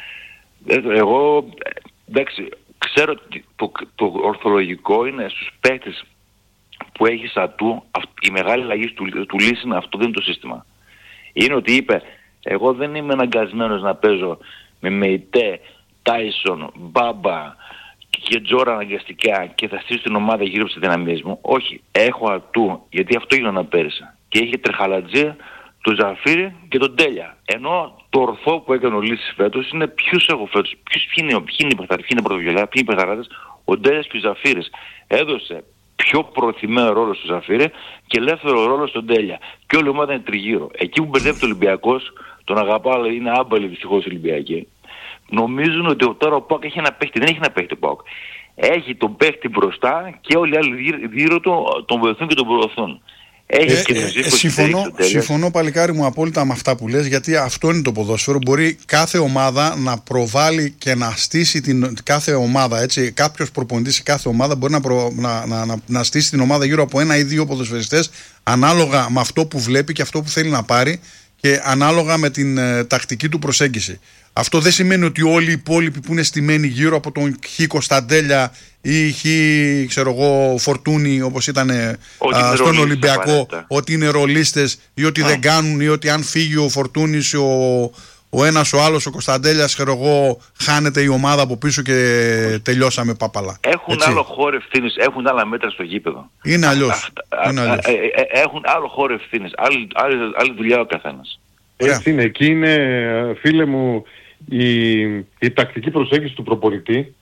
Εγώ, εντάξει, ξέρω ότι το, το ορθολογικό είναι στους παίκτες που έχει σαν του, η μεγάλη αλλαγή του, του Λύση είναι αυτό, δεν είναι το σύστημα. Είναι ότι είπε, εγώ δεν είμαι αναγκασμένος να παίζω με Μεϊτέ, Τάισον, Μπάμπα και Τζόρα αναγκαστικά και θα στήσω την ομάδα γύρω από τις δυναμίες μου. Όχι, έχω ατού, γιατί αυτό έγιναν πέρυσι. Και είχε Τρεχαλατζή, τον Ζαφύρη και τον Τέλια. Ενώ το ορθό που έκανε ο Λύσης φέτος είναι ποιους έχω φέτος, ποιους είναι, ποιοι είναι πρωτοβουλιά, ποιοι είναι παιχταράδες, ο Τέλιας και ο Ζαφύρης. Έδωσε πιο προωθημένο ρόλο στο Ζαφύρη και ελεύθερο ρόλο στον Τέλια. Και όλη η ομάδα είναι τριγύρω. Εκεί που μπερδεύεται ο Ολυμπιακός, τον αγαπάω, αλλά είναι άμπαλοι δυστυχώς οι Ολυμπιακοί. Νομίζουν ότι τώρα ο ΠΑΟΚ έχει ένα παίχτη. Δεν έχει ένα παίχτη ο ΠΑΟΚ. Έχει τον παίχτη μπροστά και όλοι οι άλλοι γύρω του τον βοηθούν και τον προωθούν. Έχει ε, και ε, ε, συμφωνώ, συμφωνώ παλικάρι μου απόλυτα με αυτά που λες, γιατί αυτό είναι το ποδόσφαιρο. Μπορεί κάθε ομάδα να προβάλλει και να στήσει την κάθε ομάδα, έτσι. Κάποιος προπονητής σε κάθε ομάδα μπορεί να, προ, να, να, να, να στήσει την ομάδα γύρω από ένα ή δύο ποδοσφαιριστές, ανάλογα με αυτό που βλέπει και αυτό που θέλει να πάρει και ανάλογα με την ε, τακτική του προσέγγιση. Αυτό δεν σημαίνει ότι όλοι οι υπόλοιποι που είναι στημένοι γύρω από τον Χ Κωνσταντέλια ή Χ, ξέρω εγώ, Φορτούνη, όπως ήταν α, στον Ολυμπιακό, ότι είναι ρολίστες ή ότι α. δεν κάνουν, ή ότι αν φύγει ο Φορτούνης, ο, ο ένας ο άλλος, ο Κωνσταντέλιας, ξέρω εγώ, χάνεται η ομάδα από πίσω και τελειώσαμε παπαλά. Έχουν έτσι. Άλλο χώρο ευθύνης, έχουν άλλα μέτρα στο γήπεδο. Είναι αλλιώς. Είναι αλλιώς. Έχουν άλλο χώρο ευθύνης, άλλη, άλλη, άλλη δουλειά ο καθένας. Έτσι είναι, εκεί είναι, φίλε μου, η, η τακτική προσέγγιση του προπονητή,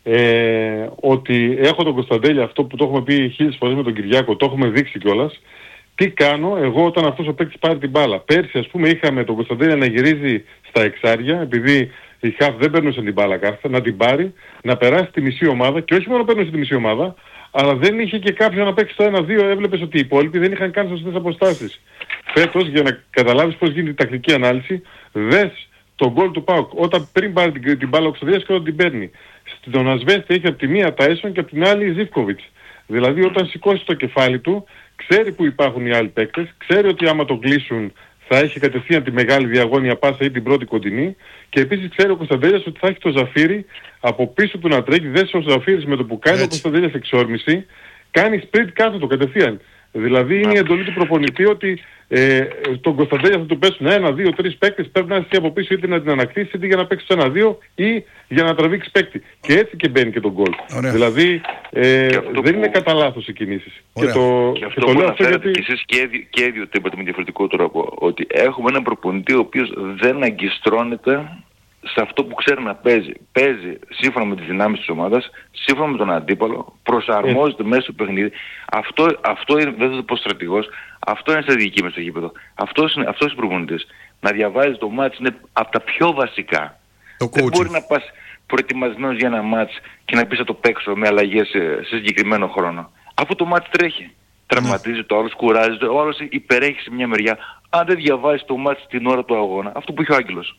ε, ότι έχω τον Κωνσταντέλια, αυτό που το έχουμε πει χίλιες φορές με τον Κυριάκο, το έχουμε δείξει κιόλας. Τι κάνω εγώ όταν αυτός ο παίκτης πάρει την μπάλα. Πέρσι, ας πούμε, είχαμε τον Κωνσταντέλια να γυρίζει στα εξάρια, επειδή οι χαφ δεν παίρνουν την μπάλα κάθετα, να την πάρει, να περάσει τη μισή ομάδα, και όχι μόνο παίρνουν τη μισή ομάδα, αλλά δεν είχε και κάποιον να παίξει το ένα δύο, έβλεπες ότι οι υπόλοιποι δεν είχαν καν σωστές αποστάσεις. Φέτος, για να καταλάβεις πώς γίνεται η τακτική ανάλυση, δες τον γκολ του ΠΑΟΚ, όταν πριν πάρει την, την μπάλα ο Κωνσταντέλιας και όταν την παίρνει. Στον Ασβέστη έχει από τη μία Τάισον και από την άλλη Ζίβκοβιτς. Δηλαδή όταν σηκώσει το κεφάλι του, ξέρει που υπάρχουν οι άλλοι παίκτες, ξέρει ότι άμα τον κλείσουν θα έχει κατευθείαν τη μεγάλη διαγώνια πάσα ή την πρώτη κοντινή, και επίσης ξέρει ο Κωνσταντέλιας ότι θα έχει το Ζαφύρι από πίσω του να τρέχει. Δες ο Ζαφύρις με το που κάνει ο Κωνσταντέλιας εξόρμηση, κάνει sprint κάθετο κατευθείαν. Δηλαδή είναι η εντολή του προπονητή ότι ε, τον Κωνσταντέλια θα του πέσουν ένα, δύο, τρεις παίκτες, πρέπει να είσαι από πίσω είτε να την ανακτήσεις είτε για να παίξεις ένα δύο ή για να τραβήξεις παίκτη. Και έτσι και μπαίνει και τον γκολ. Δηλαδή ε, δεν που... είναι κατά λάθος οι κινήσεις. Και, το, και αυτό και το που αναφέρατε γιατί... και εσείς και οι δύο το είπατε με διαφορετικό τρόπο, ότι έχουμε έναν προπονητή ο οποίος δεν αγκιστρώνεται σε αυτό που ξέρει να παίζει. Παίζει σύμφωνα με τις δυνάμεις της ομάδας, σύμφωνα με τον αντίπαλο, προσαρμόζεται μέσα στο παιχνίδι. Αυτό, αυτό είναι, δεν θα το πω στρατηγός, αυτό είναι στρατηγική μες στο γήπεδο. Αυτός είναι, αυτός είναι προπονητής. Να διαβάζει το μάτς είναι από τα πιο βασικά. Το δεν μπορεί να πας προετοιμασμένος για ένα μάτς και να πεις θα το παίξω με αλλαγές σε, σε συγκεκριμένο χρόνο. Αφού το μάτς τρέχει. Τραυματίζει το άλλος, κουράζεται, ο άλλος υπερέχει σε μια μεριά. Αν δεν διαβάζει το μάτς την ώρα του αγώνα, αυτό που είχε ο Άγγελος.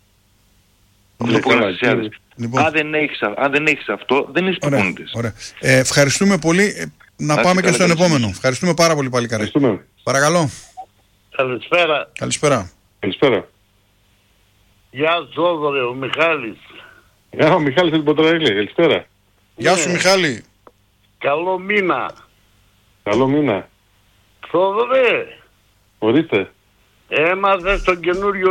Ναι, καλά, λοιπόν. αν, δεν έχεις, αν δεν έχεις αυτό, δεν είσαι προπονητής. Ε, ευχαριστούμε πολύ. Ε, να Άς πάμε και στον επόμενο. Ευχαριστούμε πάρα πολύ, παλικάρι. Παρακαλώ. Καλησπέρα. Καλησπέρα. Καλησπέρα. Γεια σου, Θόδωρε, ο Μιχάλης. Γεια, ο Μιχάλης από την Ποτραγίλη. Καλησπέρα. Γεια σου, Μιχάλη. Καλό μήνα. Καλό μήνα. Θόδωρε. Ορίστε. Έμαθες τον καινούριο